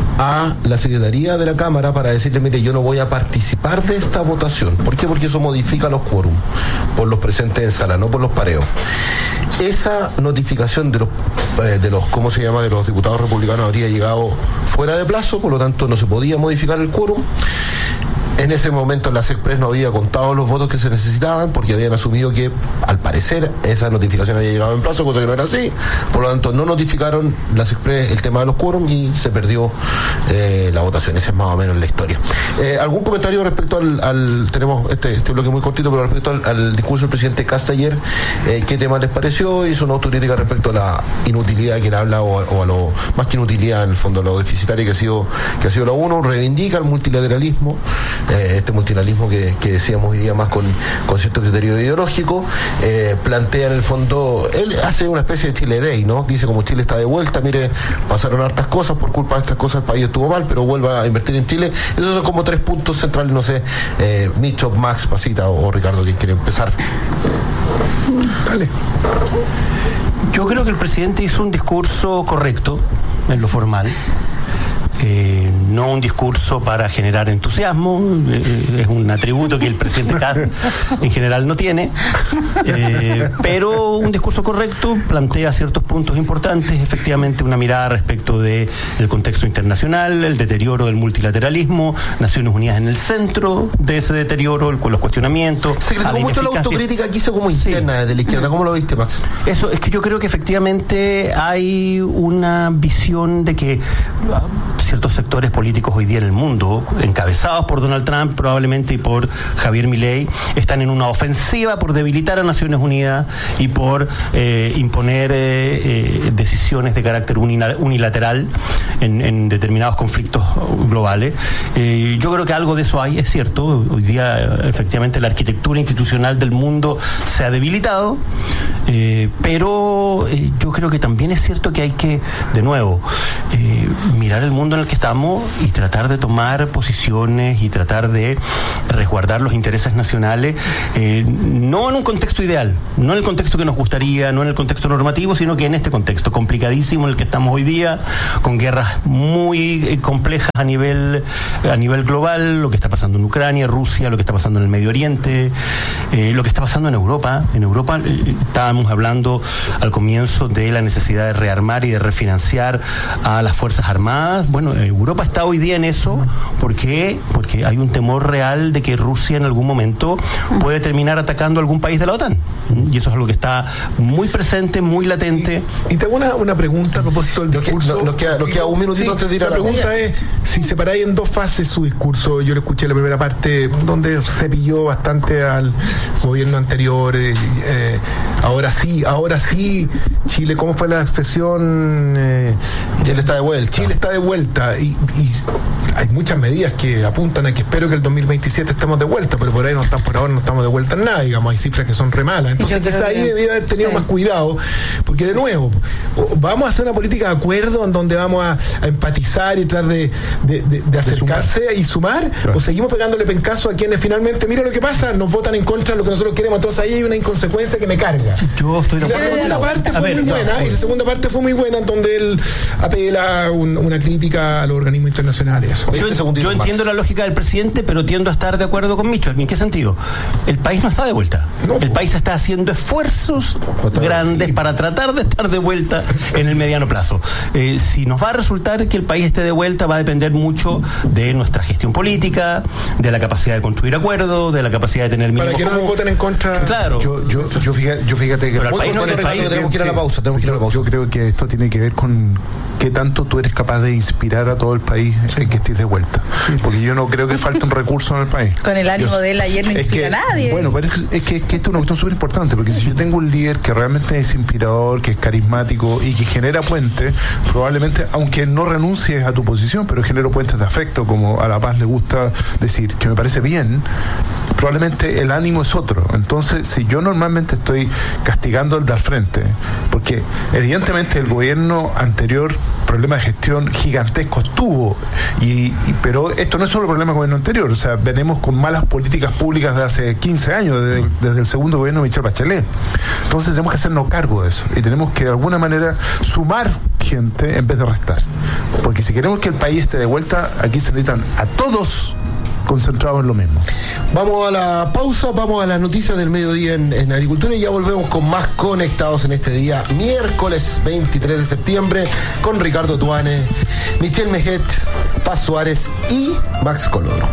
a la Secretaría de la Cámara para decirle, mire, yo no voy a participar de esta votación. ¿Por qué? Porque eso modifica los quórum por los presentes en sala, no por los pareos. Esa notificación de los, eh, de los, ¿cómo se llama?, de los diputados republicanos habría llegado fuera de plazo, por lo tanto no se podía modificar el quórum. En ese momento la SECPRES no había contado los votos que se necesitaban porque habían asumido que, al parecer, esa notificación había llegado en plazo, cosa que no era así. Por lo tanto, no notificaron la SECPRES el tema de los quórum y se perdió eh, la votación. Esa es más o menos la historia. Eh, ¿Algún comentario respecto al... al tenemos este, este bloque muy cortito, pero respecto al, al discurso del presidente Cast ayer, eh, ¿qué tema les pareció? Hizo una autocrítica respecto a la inutilidad que él habla, o, o a lo... más que inutilidad, en el fondo, a lo deficitario que ha sido, que ha sido la ONU. Reivindica el multilateralismo, Eh, este multilateralismo que, que decíamos hoy día más con, con cierto criterio ideológico, eh, plantea en el fondo, él hace una especie de Chile Day, ¿no? Dice, como Chile está de vuelta, mire, pasaron hartas cosas, por culpa de estas cosas el país estuvo mal, pero vuelva a invertir en Chile. Esos son como tres puntos centrales, no sé, eh, Micho, Max, Pasita o, o Ricardo, ¿quién quiere empezar?
Dale.
Yo creo que el presidente hizo un discurso correcto en lo formal. Eh, no un discurso para generar entusiasmo, eh, es un atributo que el presidente Cast en general no tiene, eh, pero un discurso correcto, plantea ciertos puntos importantes, efectivamente una mirada respecto de el contexto internacional, el deterioro del multilateralismo, Naciones Unidas en el centro de ese deterioro, el, los cuestionamientos.
Se criticó mucho la autocrítica que hizo como interna, sí, desde la izquierda. ¿Cómo lo viste, Max?
Eso es que yo creo que efectivamente hay una visión de que ciertos sectores políticos hoy día en el mundo, encabezados por Donald Trump probablemente y por Javier Milei, están en una ofensiva por debilitar a Naciones Unidas y por eh, imponer eh, eh, decisiones de carácter unilateral en, en determinados conflictos globales. Eh, yo creo que algo de eso hay, es cierto. Hoy día efectivamente la arquitectura institucional del mundo se ha debilitado, eh, pero eh, yo creo que también es cierto que hay que, de nuevo, eh, mirar el mundo en el que estamos y tratar de tomar posiciones y tratar de resguardar los intereses nacionales, eh, no en un contexto ideal, no en el contexto que nos gustaría, no en el contexto normativo, sino que en este contexto complicadísimo en el que estamos hoy día, con guerras muy eh, complejas a nivel a nivel global, lo que está pasando en Ucrania, Rusia, lo que está pasando en el Medio Oriente, eh, lo que está pasando en Europa. En Europa eh, estábamos hablando al comienzo de la necesidad de rearmar y de refinanciar a las Fuerzas Armadas. Bueno, Europa está hoy día en eso. ¿Por qué? Porque hay un temor real de que Rusia en algún momento puede terminar atacando a algún país de la OTAN. Y eso es algo que está muy presente, muy latente.
Y, y tengo una, una pregunta a propósito del discurso.
Nos, nos, queda, nos queda un minutito
sí,
antes de ir a
la, la pregunta media. Es, si separáis en dos fases su discurso, yo le escuché la primera parte donde se pilló bastante al gobierno anterior, eh, eh, ahora sí, ahora sí, Chile, ¿cómo fue la expresión? Eh,
Chile está de vuelta.
Chile está de vuelta y, y hay muchas medidas que apuntan a que espero que el dos mil veintisiete estemos de vuelta, pero por ahí no estamos, por ahora no estamos de vuelta en nada, digamos, hay cifras que son re malas. Entonces quizá ahí debía haber tenido sí. más cuidado, porque de nuevo, vamos a hacer una política de acuerdo en donde vamos a, a empatizar y tratar de, de, de, de acercarse de sumar. y sumar, claro. o seguimos pegándole pencazo a quienes finalmente, mira lo que pasa, nos votan en contra de lo que nosotros queremos. Entonces ahí hay una inconsecuencia que me carga.
Yo estoy de
acuerdo. La segunda parte fue ver, muy no, buena, no, y la segunda parte fue muy buena, en donde él apela un, una crítica a los organismos internacionales. Eso.
Yo, yo entiendo la lógica del presidente, pero tiendo a estar de acuerdo con Micho. ¿En qué sentido? El país no está de vuelta. No, el país está haciendo esfuerzos grandes sí. para tratar de estar de vuelta en el mediano plazo. Eh, si nos va a resultar que el país esté de vuelta, va a depender mucho de nuestra gestión política, de la capacidad de construir acuerdos, de la capacidad de tener
para que no nos voten en contra.
Claro.
Yo, yo, yo, fíjate, yo fíjate que
pero el país no, el país,
tenemos que ir a la pausa. Tenemos que ir a la pausa.
Yo creo que esto tiene que ver con qué tanto tú eres capaz de inspirar a todo el país en que estés de vuelta. Porque yo no creo que falte un recurso en el país.
Con el ánimo yo, de él ayer no inspira
que,
a nadie.
Bueno, pero es que, es, que, es que esto es una cuestión súper importante, porque si yo tengo un líder que realmente es inspirador, que es carismático y que genera puentes, probablemente, aunque no renuncies a tu posición, pero genero puentes de afecto, como a La Paz le gusta decir, que me parece bien, probablemente el ánimo es otro. Entonces, si yo normalmente estoy castigando el de al frente, porque evidentemente el gobierno anterior problemas de gestión gigantescos tuvo, y, y, pero esto no es solo problema del gobierno anterior, o sea, venimos con malas políticas públicas de hace quince años, desde, desde el segundo gobierno de Michelle Bachelet. Entonces tenemos que hacernos cargo de eso, y tenemos que de alguna manera sumar gente en vez de restar, porque si queremos que el país esté de vuelta, aquí se necesitan a todos concentrados en lo mismo.
Vamos a la pausa, vamos a las noticias del mediodía en, en agricultura y ya volvemos con más Conectados en este día, miércoles veintitrés de septiembre, con Ricardo Tuane, Michelle Mejet, Paz Suárez y Max Coloro.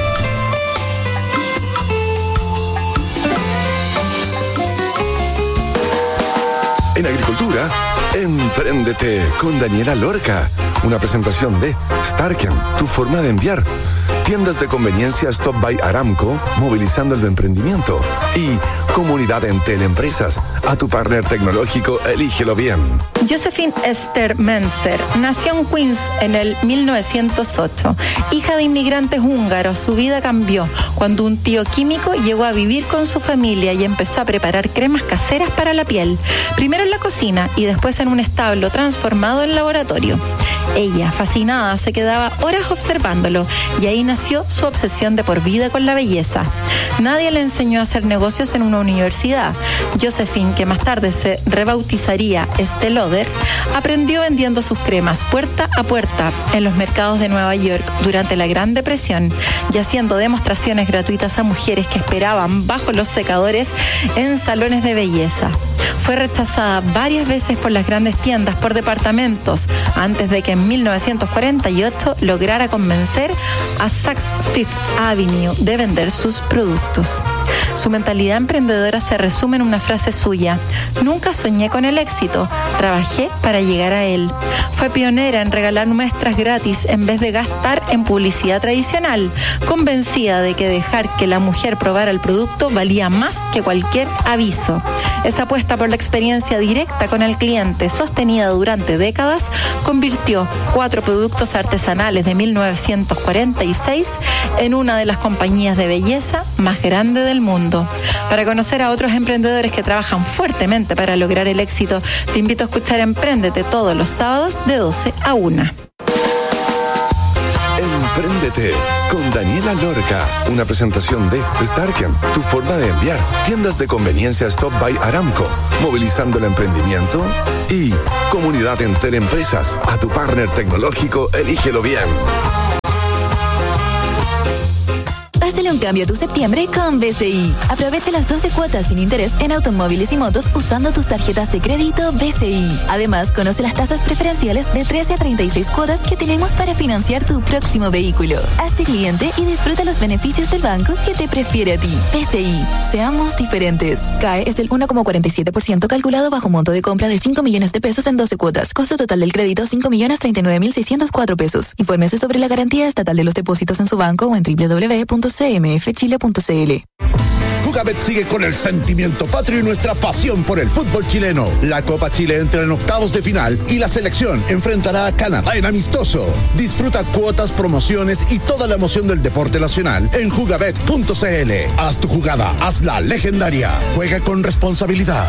En agricultura, empréndete con Daniela Lorca. Una presentación de Starken, tu forma de enviar. Tiendas de conveniencia Stop by Aramco, movilizando el emprendimiento. Y Comunidad Entel Empresas, a tu partner tecnológico, elígelo bien.
Josephine Esther Menzer nació en Queens en el mil novecientos ocho. Hija de inmigrantes húngaros, su vida cambió cuando un tío químico llegó a vivir con su familia y empezó a preparar cremas caseras para la piel. Primero en la cocina y después en un establo transformado en laboratorio. Ella, fascinada, se quedaba horas observándolo y ahí nació su obsesión de por vida con la belleza. Nadie le enseñó a hacer negocios en una universidad. Josephine, que más tarde se rebautizaría Estée Lauder, aprendió vendiendo sus cremas puerta a puerta en los mercados de Nueva York durante la Gran Depresión y haciendo demostraciones gratuitas a mujeres que esperaban bajo los secadores en salones de belleza. Fue rechazada varias veces por las grandes tiendas por departamentos antes de que en mil novecientos cuarenta y ocho lograra convencer a Saks Fifth Avenue de vender sus productos. Su mentalidad emprendedora se resume en una frase suya: nunca soñé con el éxito, trabajé para llegar a él. Fue pionera en regalar muestras gratis en vez de gastar en publicidad tradicional, convencida de que dejar que la mujer probara el producto valía más que cualquier aviso. Esa apuesta por la experiencia directa con el cliente, sostenida durante décadas, convirtió cuatro productos artesanales de mil novecientos cuarenta y seis en una de las compañías de belleza más grandes del mundo. Para conocer a otros emprendedores que trabajan fuertemente para lograr el éxito, te invito a escuchar Empréndete todos los sábados de doce a una.
Empréndete con Daniela Lorca, una presentación de Starken, tu forma de enviar, tiendas de conveniencia Stop by Aramco, movilizando el emprendimiento, y Comunidad Entel Empresas, a tu partner tecnológico, elígelo bien.
Pásale un cambio a tu septiembre con B C I. Aprovecha las doce cuotas sin interés en automóviles y motos usando tus tarjetas de crédito B C I. Además, conoce las tasas preferenciales de trece a treinta y seis cuotas que tenemos para financiar tu próximo vehículo. Hazte cliente y disfruta los beneficios del banco que te prefiere a ti. B C I. Seamos diferentes. C A E es del uno coma cuarenta y siete por ciento calculado bajo monto de compra de cinco millones de pesos en doce cuotas. Costo total del crédito cinco millones treinta y nueve mil seiscientos cuatro pesos. Infórmese sobre la garantía estatal de los depósitos en su banco o en doble u doble u doble u punto c m f chile punto c l.
Jugabet sigue con el sentimiento patrio y nuestra pasión por el fútbol chileno. La Copa Chile entra en octavos de final y la selección enfrentará a Canadá en amistoso. Disfruta cuotas, promociones y toda la emoción del deporte nacional en jugabet punto c l. Haz tu jugada, hazla legendaria. Juega con responsabilidad.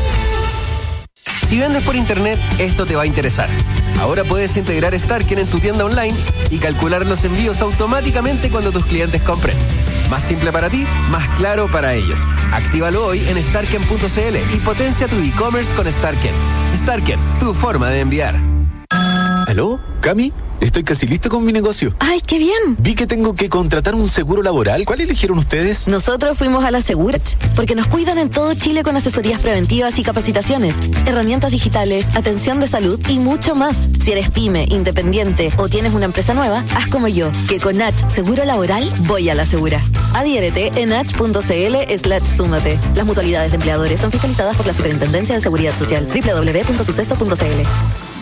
Si vendes por internet, esto te va a interesar. Ahora puedes integrar Starken en tu tienda online y calcular los envíos automáticamente cuando tus clientes compren. Más simple para ti, más claro para ellos. Actívalo hoy en starken punto c l y potencia tu e-commerce con Starken. Starken, tu forma de enviar.
¿Aló? ¿Cami? Estoy casi listo con mi negocio.
¡Ay, qué bien!
Vi que tengo que contratar un seguro laboral. ¿Cuál eligieron ustedes?
Nosotros fuimos a la Segurach, porque nos cuidan en todo Chile con asesorías preventivas y capacitaciones, herramientas digitales, atención de salud y mucho más. Si eres pyme, independiente o tienes una empresa nueva, haz como yo, que con H Seguro Laboral voy a la segura. Adhiérete en h punto c l slash súmate. Las mutualidades de empleadores son fiscalizadas por la Superintendencia de Seguridad Social. doble u doble u doble u punto suceso punto c l.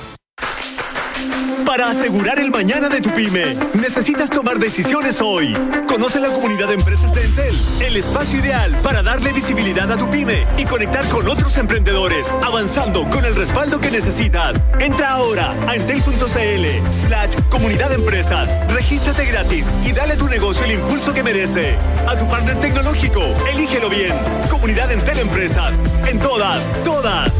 Para asegurar el mañana de tu pyme, necesitas tomar decisiones hoy. Conoce la comunidad de empresas de Entel, el espacio ideal para darle visibilidad a tu pyme y conectar con otros emprendedores, avanzando con el respaldo que necesitas. Entra ahora a entel punto c l slash comunidad de empresas. Regístrate gratis y dale a tu negocio el impulso que merece. A tu partner tecnológico, elígelo bien. Comunidad Entel Empresas. En todas, todas.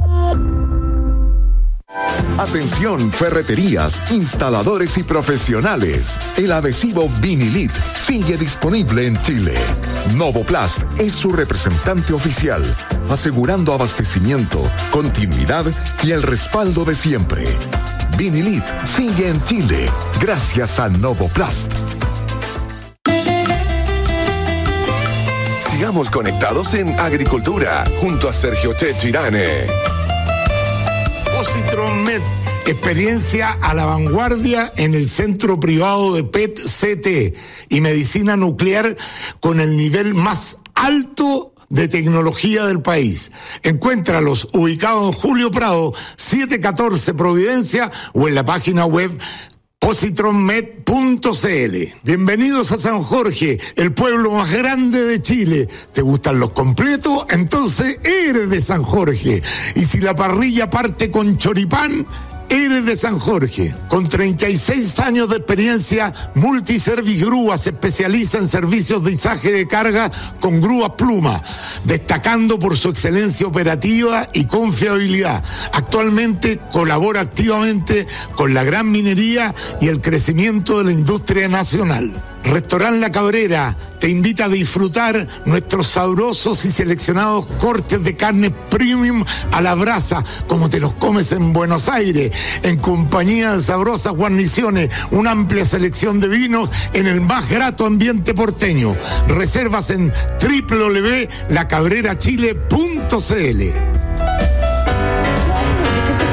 Atención, ferreterías, instaladores y profesionales. El adhesivo Vinilit sigue disponible en Chile. Novoplast es su representante oficial, asegurando abastecimiento, continuidad y el respaldo de siempre. Vinilit sigue en Chile gracias a Novoplast.
Sigamos conectados en Agricultura junto a Sergio Checho Irane.
Positron Med, experiencia a la vanguardia en el centro privado de P E T C T y medicina nuclear con el nivel más alto de tecnología del país. Encuéntralos ubicados en Julio Prado, setecientos catorce Providencia o en la página web positron med punto c l. Bienvenidos a San Jorge, el pueblo más grande de Chile. ¿Te gustan los completos? Entonces eres de San Jorge. Y si la parrilla parte con choripán, eres de San Jorge. Con treinta y seis años de experiencia, Multiservice Grúa se especializa en servicios de izaje de carga con grúa pluma, destacando por su excelencia operativa y confiabilidad. Actualmente colabora activamente con la gran minería y el crecimiento de la industria nacional. Restaurant La Cabrera te invita a disfrutar nuestros sabrosos y seleccionados cortes de carne premium a la brasa, como te los comes en Buenos Aires, en compañía de sabrosas guarniciones, una amplia selección de vinos en el más grato ambiente porteño. Reservas en doble u doble u doble u punto la cabrera chile punto c l.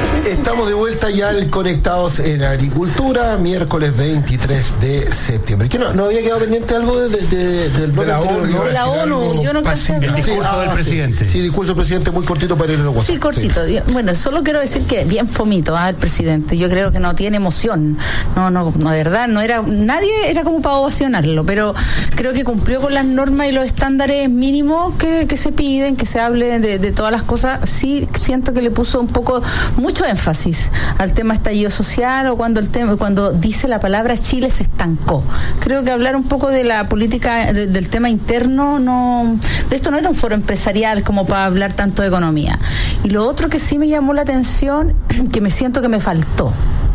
Estamos de vuelta ya al Conectados en Agricultura, miércoles veintitrés de septiembre. ¿Qué no, no había quedado pendiente algo de, de, de, del
de la ONU? ¿No? De la ONU, yo no alcancé a...
El discurso sí, ah, del presidente.
Sí, sí, discurso del presidente muy cortito para ir en el WhatsApp.
Sí, cortito. Sí. Bueno, solo quiero decir que bien fomito ah, el presidente. Yo creo que no tiene emoción. No, no, no, de verdad, no era... Nadie era como para ovacionarlo, pero creo que cumplió con las normas y los estándares mínimos que, que se piden, que se hable de, de todas las cosas. Sí, siento que le puso un poco, mucho énfasis al tema estallido social, o cuando el tema, cuando dice la palabra Chile se estancó. Creo que hablar un poco de la política, de, del tema interno, no, esto no era un foro empresarial como para hablar tanto de economía. Y lo otro que sí me llamó la atención, que me siento que me faltó,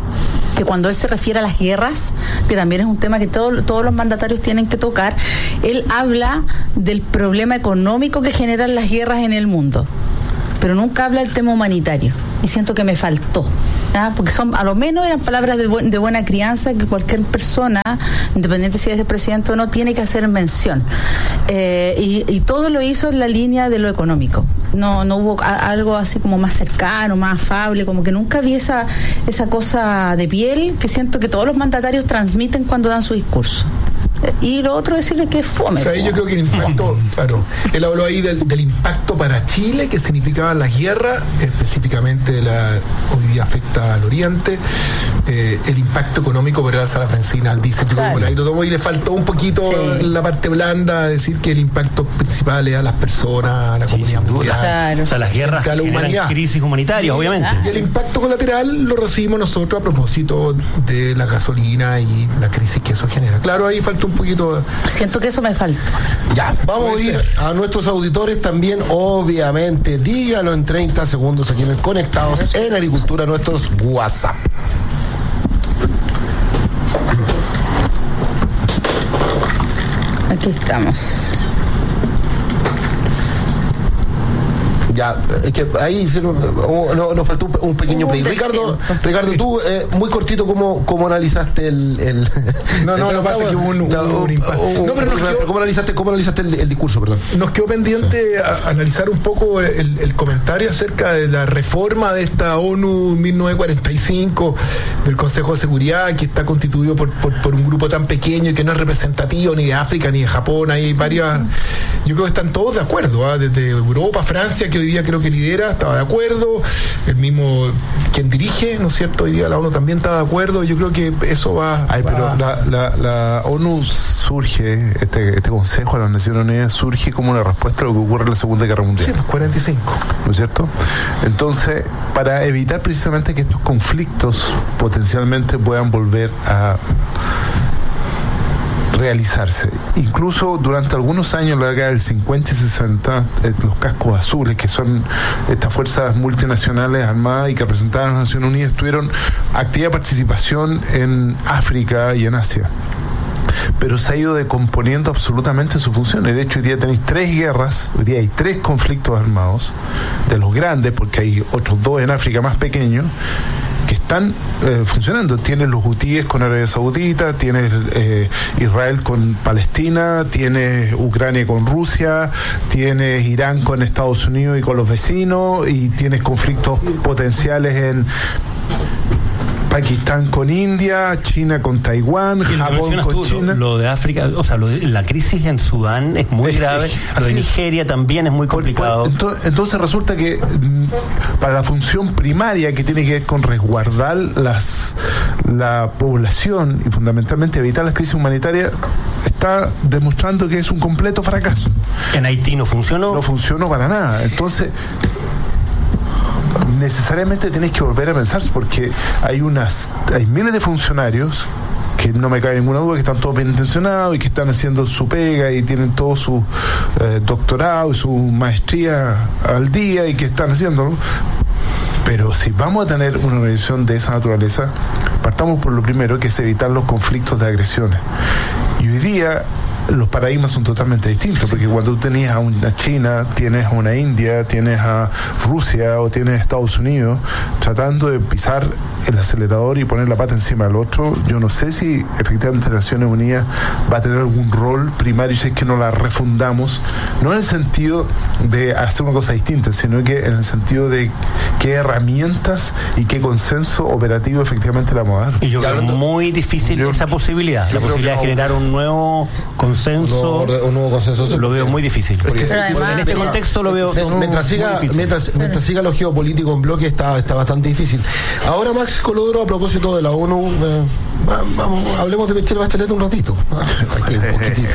que cuando él se refiere a las guerras, que también es un tema que todo, todos los mandatarios tienen que tocar, él habla del problema económico que generan las guerras en el mundo, pero nunca habla del tema humanitario, y siento que me faltó, ¿ah? Porque son, a lo menos eran palabras de, bu- de buena crianza que cualquier persona, independiente si es el presidente o no, tiene que hacer mención, eh, y, y todo lo hizo en la línea de lo económico. No, no hubo a, algo así como más cercano, más afable, como que nunca vi esa, esa cosa de piel que siento que todos los mandatarios transmiten cuando dan su discurso. Y lo otro es decirle que es fome.
O sea, yo creo que el impacto, claro, él habló ahí del, del impacto para Chile que significaban las guerras, específicamente la hoy día afecta al Oriente, eh, el impacto económico por el alza de la benzina, al diésel, yo claro. Por ahí lo tomó y le faltó un poquito sí. La parte blanda, decir que el impacto principal es a las personas, a la sí, comunidad mundial.
Claro. O sea, las guerras
a la
humanidad. Crisis humanitarias, obviamente.
Y el impacto colateral lo recibimos nosotros a propósito de la gasolina y la crisis que eso genera. Claro, ahí faltó un poquito.
Siento que eso me falta.
Ya, vamos a ir a nuestros auditores también, obviamente. Dígalo en treinta segundos aquí en el Conectados en Agricultura, nuestros WhatsApp.
Aquí estamos.
Ya, es que ahí no, no, nos faltó un, un pequeño play. Ricardo, Ricardo, tú, eh, muy cortito, ¿cómo, cómo analizaste el, el
No, no,
el,
lo que pasa es que hubo un, un, un impacto.
No, pero, pero quedó, ¿cómo analizaste, cómo analizaste el, el discurso, perdón?
Nos quedó pendiente sí. a, analizar un poco el, el comentario acerca de la reforma de esta ONU mil novecientos cuarenta y cinco, del Consejo de Seguridad, que está constituido por, por, por un grupo tan pequeño y que no es representativo ni de África ni de Japón. Hay varias, yo creo que están todos de acuerdo, ¿eh? Desde Europa, Francia, que hoy día creo que lidera, estaba de acuerdo, el mismo quien dirige, ¿no es cierto? Hoy día la ONU también está de acuerdo, yo creo que eso va...
Ay,
va
pero la, la, la ONU surge, este, este Consejo de las Naciones Unidas surge como una respuesta a lo que ocurre en la Segunda Guerra Mundial.
Sí, pues cuarenta y cinco.
¿No es cierto? Entonces, para evitar precisamente que estos conflictos potencialmente puedan volver a realizarse. Incluso durante algunos años, la década del cincuenta y sesenta, eh, los cascos azules, que son estas fuerzas multinacionales armadas y que representaban a las Naciones Unidas, tuvieron activa participación en África y en Asia. Pero se ha ido decomponiendo absolutamente sus funciones. De hecho, hoy día tenéis tres guerras, hoy día hay tres conflictos armados, de los grandes, porque hay otros dos en África más pequeños, que están eh, funcionando. Tienes los hutíes con Arabia Saudita, tienes eh, Israel con Palestina, tienes Ucrania con Rusia, tienes Irán con Estados Unidos y con los vecinos, y tienes conflictos potenciales en Pakistán con India, China con Taiwán, Japón con
tú,
China.
Lo, lo de África, o sea, lo de, la crisis en Sudán es muy grave, lo de Nigeria también es muy complicado.
Entonces, entonces resulta que para la función primaria, que tiene que ver con resguardar las la población y fundamentalmente evitar las crisis humanitarias, está demostrando que es un completo fracaso.
¿En Haití no funcionó?
No funcionó para nada. Entonces, necesariamente tienes que volver a pensar, porque hay unas hay miles de funcionarios que no me cabe ninguna duda que están todos bien intencionados y que están haciendo su pega y tienen todo su eh, doctorado y su maestría al día y que están haciéndolo. Pero si vamos a tener una organización de esa naturaleza, partamos por lo primero, que es evitar los conflictos de agresiones. Y hoy día los paradigmas son totalmente distintos, porque cuando tú tenías a una China, tienes a una India, tienes a Rusia o tienes a Estados Unidos tratando de pisar el acelerador y poner la pata encima del otro, yo no sé si efectivamente Naciones Unidas va a tener algún rol primario si es que no la refundamos, no en el sentido de hacer una cosa distinta, sino que en el sentido de qué herramientas y qué consenso operativo efectivamente la vamos a dar.
Y yo creo muy difícil yo, esa posibilidad, la posibilidad de generar un nuevo consenso, un nuevo, un nuevo consenso lo veo muy difícil. Porque,
además,
en este contexto lo veo
me, mientras siga mientras, mientras siga lo geopolítico en bloque está, está bastante difícil. Ahora, Max Colodro, a propósito de la ONU, eh, vamos, hablemos de Michelle Bachelet un ratito. Aquí, un poquitito.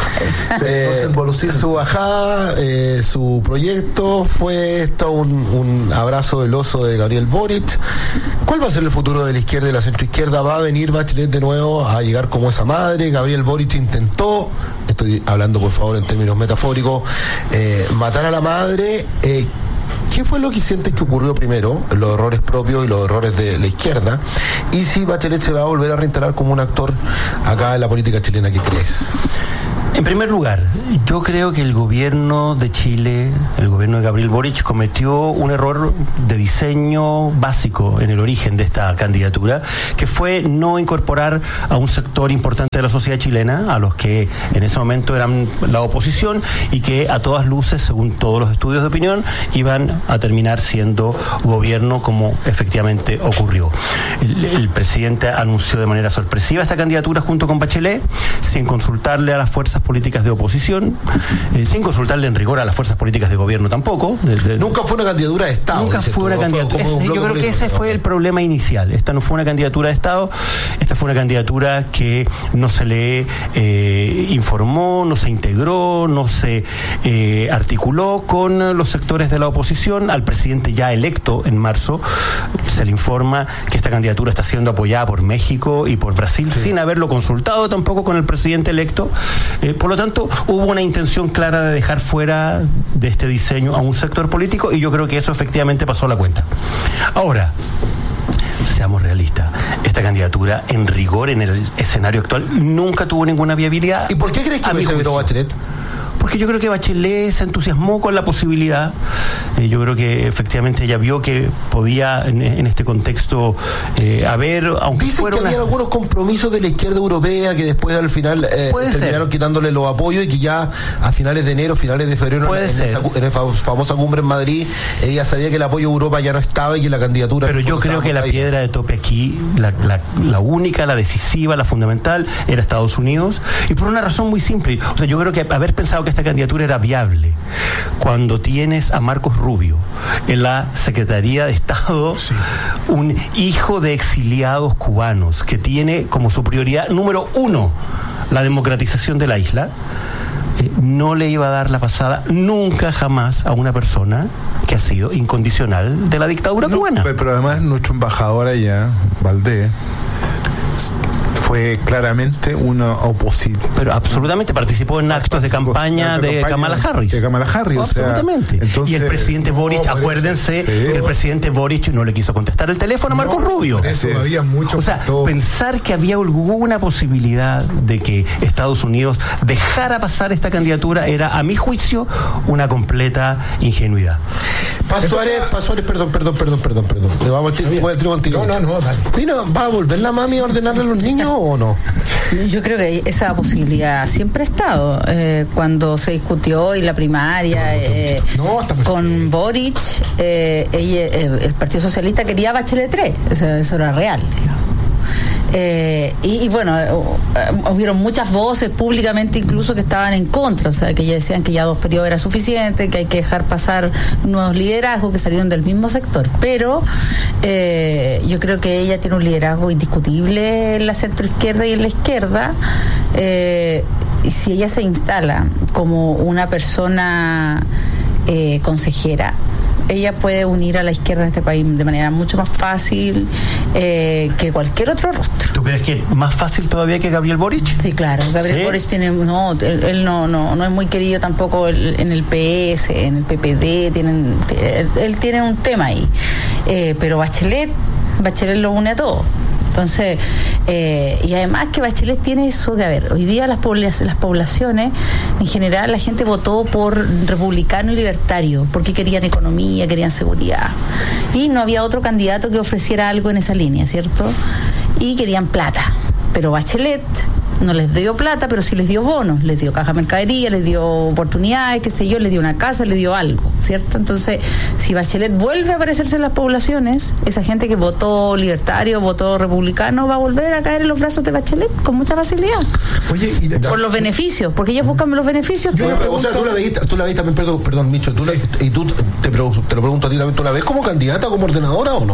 Eh, su bajada, eh, su proyecto fue esto un, un abrazo del oso de Gabriel Boric. ¿Cuál va a ser el futuro de la izquierda y la centroizquierda? ¿Va a venir Bachelet de nuevo a llegar como esa madre? Gabriel Boric intentó, estoy hablando por favor en términos metafóricos, eh, matar a la madre. Eh, ¿Qué fue lo que sientes que ocurrió primero? Los errores propios y los errores de la izquierda. Y si Bachelet se va a volver a reinstalar como un actor acá en la política chilena, ¿qué crees?
En primer lugar, yo creo que el gobierno de Chile, el gobierno de Gabriel Boric, cometió un error de diseño básico en el origen de esta candidatura, que fue no incorporar a un sector importante de la sociedad chilena, a los que en ese momento eran la oposición y que a todas luces, según todos los estudios de opinión, iban a terminar siendo gobierno como efectivamente ocurrió. El, el presidente anunció de manera sorpresiva esta candidatura junto con Bachelet, sin consultarle a las fuerzas políticas de oposición, eh, sin consultarle en rigor a las fuerzas políticas de gobierno tampoco. De, de,
nunca fue una candidatura de Estado.
Nunca fue una candidatura. Yo creo político. que ese fue el problema inicial. Esta no fue una candidatura de Estado, esta fue una candidatura que no se le eh, informó, no se integró, no se eh, articuló con los sectores de la oposición. Al presidente ya electo en marzo se le informa que esta candidatura está siendo apoyada por México y por Brasil, sí. sin haberlo consultado tampoco con el presidente electo. Eh, por lo tanto, hubo una intención clara de dejar fuera de este diseño a un sector político y yo creo que eso efectivamente pasó a la cuenta. Ahora, seamos realistas, esta candidatura en rigor en el escenario actual nunca tuvo ninguna viabilidad.
¿Y por qué crees que no se votó Bachelet?
Porque yo creo que Bachelet se entusiasmó con la posibilidad. Eh, yo creo que efectivamente ella vio que podía en, en este contexto eh, haber, aunque
Dicen
fuera
que
una...
había algunos compromisos de la izquierda europea que después al final eh, terminaron ser. quitándole los apoyos y que ya a finales de enero, finales de febrero, en, en, esa, en esa famosa cumbre en Madrid, ella sabía que el apoyo de Europa ya no estaba y que la candidatura...
Pero yo creo que la ahí. piedra de tope aquí, la, la, la única, la decisiva, la fundamental, era Estados Unidos, y por una razón muy simple. O sea, yo creo que haber pensado que esta candidatura era viable cuando tienes a Marcos Rubio en la Secretaría de Estado, sí. un hijo de exiliados cubanos que tiene como su prioridad número uno la democratización de la isla, eh, no le iba a dar la pasada nunca jamás a una persona que ha sido incondicional de la dictadura no, cubana.
Pero, pero además nuestro embajador allá, Valdés, fue claramente una oposición.
Pero absolutamente participó en actos de campaña de, de Kamala Harris.
De Kamala Harris,
oh,
o sea,
absolutamente. Entonces, y el presidente Boric, no, acuérdense sí. que el presidente Boric no le quiso contestar el teléfono a Marcos
no,
Rubio.
Eso había mucho.
O sea, pensar que había alguna posibilidad de que Estados Unidos dejara pasar esta candidatura era, a mi juicio, una completa ingenuidad.
Paz Suárez, Paz Suárez, perdón, perdón, perdón, perdón, perdón. Le vamos a tiro contigo.
No, no, no, dale.
Mira, ¿va a volver la mami a ordenarle a los niños o no?
Yo creo que esa posibilidad siempre ha estado. Eh, cuando se discutió y la primaria eh, no, con Boric, eh, ella, eh, el Partido Socialista quería Bachelet tres. Eso, eso era real, digamos. Eh, y, y bueno, eh, hubieron muchas voces públicamente incluso que estaban en contra, o sea, que ya decían que ya dos periodos era suficiente, que hay que dejar pasar nuevos liderazgos que salieron del mismo sector, pero eh, yo creo que ella tiene un liderazgo indiscutible en la centroizquierda y en la izquierda, eh, y si ella se instala como una persona eh, consejera, ella puede unir a la izquierda de este país de manera mucho más fácil eh, que cualquier otro rostro.
¿Tú crees que es más fácil todavía que Gabriel Boric?
Sí, claro. Gabriel ¿Sí? Boric tiene, no, él, él no, no, no es muy querido tampoco en el P S, en el P P D, tienen, él, él tiene un tema ahí. Eh, pero Bachelet, Bachelet lo une a todo. Entonces, eh, y además que Bachelet tiene eso que, a ver, hoy día las, poblaciones, las poblaciones, en general, la gente votó por republicano y libertario, porque querían economía, querían seguridad. Y no había otro candidato que ofreciera algo en esa línea, ¿cierto? Y querían plata. Pero Bachelet no les dio plata, pero sí les dio bonos, les dio caja mercadería, les dio oportunidades, qué sé yo, les dio una casa, les dio algo, ¿cierto? Entonces, si Bachelet vuelve a aparecerse en las poblaciones, esa gente que votó libertario, votó republicano, va a volver a caer en los brazos de Bachelet con mucha facilidad.
Oye, y
por los beneficios, porque ellos buscan los beneficios.
Yo pregunto, o sea, tú la veis, tú la veis también, perdón, perdón Micho, tú la, y tú te, te lo pregunto a ti también, ¿tú la ves como candidata, como ordenadora o no?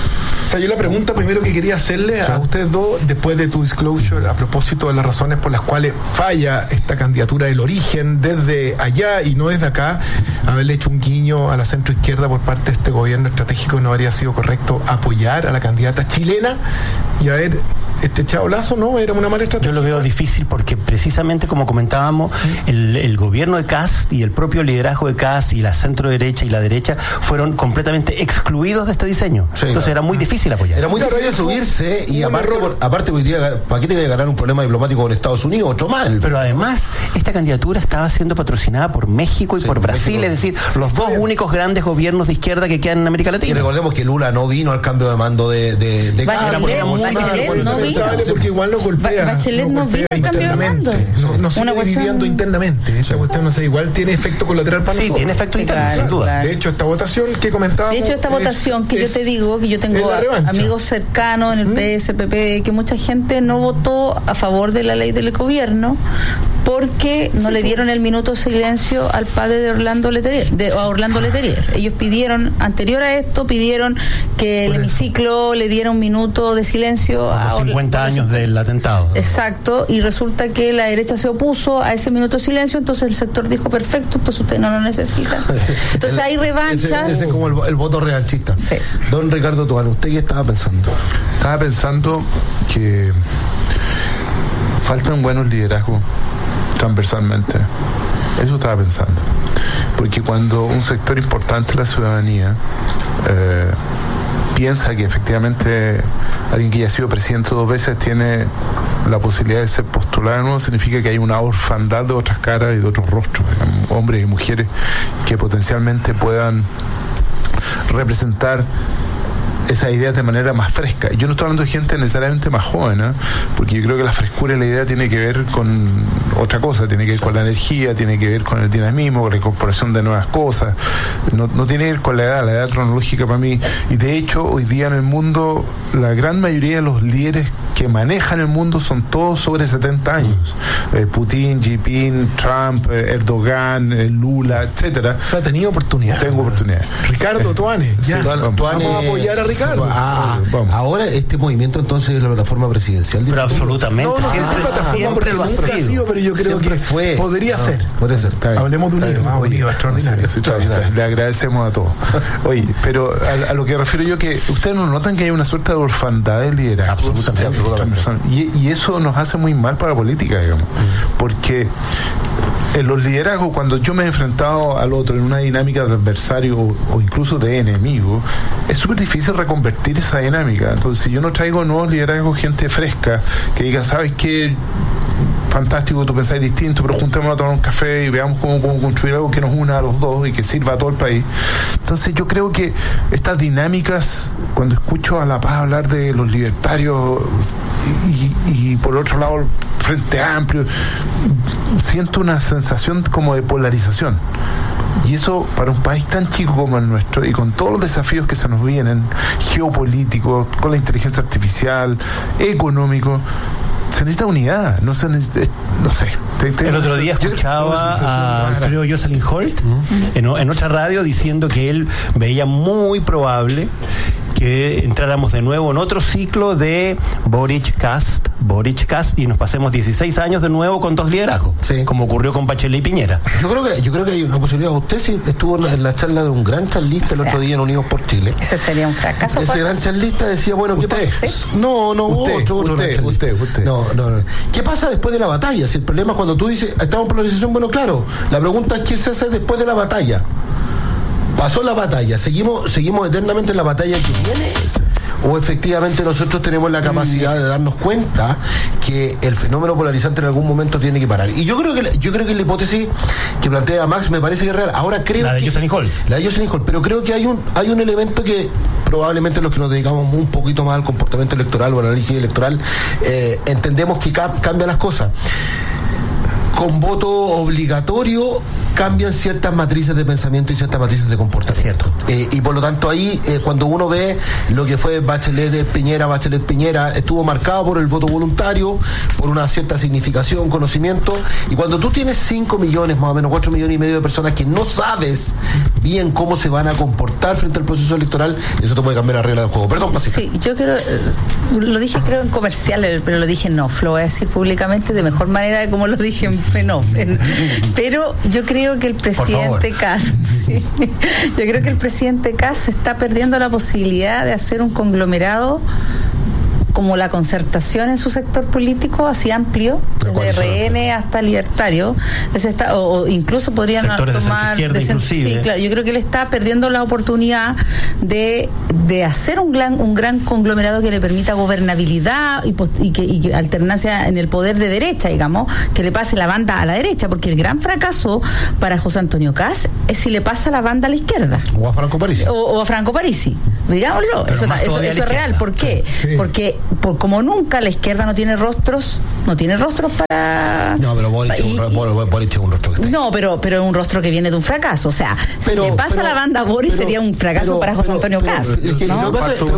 O sea, yo la pregunta primero que quería hacerle a ustedes dos, después de tu disclosure, a propósito de las razones por las cuales falla esta candidatura del origen desde allá y no desde acá, haberle hecho un guiño a la centroizquierda por parte de este gobierno estratégico, no habría sido correcto apoyar a la candidata chilena y haber estrechado lazo, ¿no? Era una mala estrategia.
Yo lo veo difícil porque precisamente como comentábamos, el, el gobierno de Kast y el propio liderazgo de Kast y la centro derecha y la derecha fueron completamente excluidos de este diseño. Sí, Entonces claro. era muy difícil apoyar.
Era muy difícil subirse y aparte, por, aparte hoy día, ¿para qué te iba a ganar un problema diplomático con Estados Unidos? Otro mal.
Pero además, esta candidatura estaba siendo patrocinada por México y sí, por Brasil, México, es decir, los dos únicos grandes gobiernos de izquierda que quedan en América Latina.
Y recordemos que Lula no vino al cambio de mando de, de, de
Bachelet, Bachelet no vino.
Porque igual nos golpea.
Bachelet no vino al cambio de mando.
No, no sigue dividiendo internamente. Esa cuestión, no sé, igual tiene efecto colateral para nosotros.
Sí, tiene efecto interno, sin duda.
De hecho, esta votación que comentábamos.
De hecho, esta votación que yo te digo, que yo tengo amigos cercanos en el P S, P P, que mucha gente no votó a favor de la ley del gobierno porque no sí, le dieron el minuto de silencio al padre de Orlando Letelier, de a Orlando Letelier. Ellos pidieron, anterior a esto, pidieron que el hemiciclo le diera un minuto de silencio
a Orlando. cincuenta años del atentado.
Exacto, y resulta que la derecha se opuso a ese minuto de silencio, entonces el sector dijo, perfecto, entonces usted no lo necesita. Entonces hay revanchas.
Ese es como el, el voto revanchista.
Sí.
Don Ricardo Toano, ¿usted qué estaba pensando?
Estaba pensando que faltan buenos liderazgos transversalmente. Eso estaba pensando. Porque cuando un sector importante de la ciudadanía eh, piensa que efectivamente alguien que ya ha sido presidente dos veces tiene la posibilidad de ser postulado de nuevo, significa que hay una orfandad de otras caras y de otros rostros, digamos, hombres y mujeres que potencialmente puedan representar esas ideas de manera más fresca. Yo no estoy hablando de gente necesariamente más joven, ¿eh? Porque yo creo que la frescura de la idea tiene que ver con otra cosa, tiene que ver con la energía, tiene que ver con el dinamismo, con la incorporación de nuevas cosas, no, no tiene que ver con la edad, la edad cronológica para mí. Y de hecho, hoy día en el mundo, la gran mayoría de los líderes que manejan el mundo son todos sobre setenta años. Eh, Putin, Xi Jinping, Trump, eh, Erdogan, eh, Lula, etcétera.
O sea, ha tenido oportunidad.
Tengo oportunidad.
Ricardo Toane, ya.
Sí, Toane,
vamos a apoyar a Ricardo.
Ah, vamos. Ahora este movimiento entonces es la plataforma presidencial.
Pero absolutamente.
No, no,
siempre,
no es plataforma
siempre
porque
lo ha
sido,
sido.
Pero yo creo
siempre
que
fue.
podría
no,
ser.
Podría ser.
Hablemos de unido, más unido, extraordinario.
Sí, extraordinario. Le agradecemos a todos. Oye, pero a, a lo que refiero yo, que ustedes no notan que hay una suerte de orfandad del liderazgo.
Absolutamente.
Sí, absolutamente. Y, y eso nos hace muy mal para la política, digamos. Mm. Porque en los liderazgos, cuando yo me he enfrentado al otro en una dinámica de adversario o, o incluso de enemigo, es súper difícil reconvertir esa dinámica. Entonces, si yo no traigo nuevos liderazgos, gente fresca, que diga, ¿sabes qué? Fantástico, tú pensáis distinto, pero juntémonos a tomar un café y veamos cómo podemos construir algo que nos una a los dos y que sirva a todo el país. Entonces yo creo que estas dinámicas, cuando escucho a La Paz hablar de los libertarios y, y, y por otro lado Frente Amplio, siento una sensación como de polarización. Y eso, para un país tan chico como el nuestro, y con todos los desafíos que se nos vienen, geopolíticos, con la inteligencia artificial, económico, se necesita unidad, no se necesita, no sé.
Te, te, el otro día escuchaba a Alfredo Jocelyn Holt ¿Mm? en, en otra radio diciendo que él veía muy probable que entráramos de nuevo en otro ciclo de Boric Kast, Boric Kast, y nos pasemos dieciséis años de nuevo con dos liderazgos, sí, como ocurrió con Bachelet y Piñera.
Yo creo que yo creo que hay una posibilidad. Usted sí estuvo en la charla de un gran charlista, o sea, el otro día en Unidos por Chile.
Ese sería un fracaso.
Ese gran charlista decía, bueno, ¿qué
¿Usted?
pasa? ¿Sí? No, no,
usted,
otro, otro
usted, usted, usted.
No, no, no. ¿Qué pasa después de la batalla? Si el problema es cuando tú dices, estamos en polarización, bueno, claro, la pregunta es ¿qué se hace después de la batalla? Pasó la batalla, seguimos seguimos eternamente en la batalla que viene. o efectivamente nosotros tenemos la capacidad de darnos cuenta que el fenómeno polarizante en algún momento tiene que parar. Y yo creo que yo creo que la hipótesis que plantea Max me parece que es real. Ahora creo
la de
que
Jocelyn Hall.
La de Jocelyn Hall, pero creo que hay un hay un elemento que probablemente los que nos dedicamos un poquito más al comportamiento electoral o al análisis electoral eh, entendemos que ca- cambia las cosas. Con voto obligatorio cambian ciertas matrices de pensamiento y ciertas matrices de comportamiento. Eh, y por lo tanto ahí, eh, cuando uno ve lo que fue Bachelet Piñera, Bachelet Piñera, estuvo marcado por el voto voluntario, por una cierta significación, conocimiento, y cuando tú tienes cinco millones, más o menos cuatro millones y medio de personas que no sabes bien cómo se van a comportar frente al proceso electoral, eso te puede cambiar la regla del juego. Perdón, Pacifica.
Sí, yo creo, lo dije creo en comercial, pero lo dije en off, lo voy a decir públicamente de mejor manera de como lo dije en en off. En, pero yo creo que el presidente Kass, sí, yo creo que el presidente Kass está perdiendo la posibilidad de hacer un conglomerado como la Concertación en su sector político, así amplio, desde R N hasta Libertario, está, o, o incluso podrían
sectores
tomar
de centro izquierda,
de, sí, claro, yo creo que él está perdiendo la oportunidad de, de hacer un gran un gran conglomerado que le permita gobernabilidad y, post, y, que, y que alternancia en el poder de derecha, digamos, que le pase la banda a la derecha, porque el gran fracaso para José Antonio Kass es si le pasa la banda a la izquierda.
O a Franco Parisi.
O, o a Franco Parisi, digámoslo, eso, eso, eso es real. ¿Por qué? Sí. Porque por, como nunca la izquierda no tiene rostros, no tiene rostros para...
No, pero Boric es un, un rostro que está ahí.
No, pero pero es un rostro que viene de un fracaso, o sea, pero, si le pasa pero, la banda a Boris pero, sería un fracaso pero, para José pero, Antonio Kass. ¿No?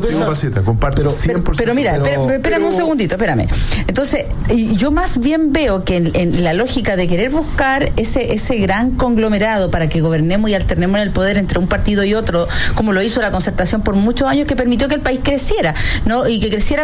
Pero mira, pero, espérame un segundito, espérame. Entonces, y yo más bien veo que en, en la lógica de querer buscar ese ese gran conglomerado para que gobernemos y alternemos en el poder entre un partido y otro, como lo hizo la Concertación por muchos años, que permitió que el país creciera, ¿no? Y que creciera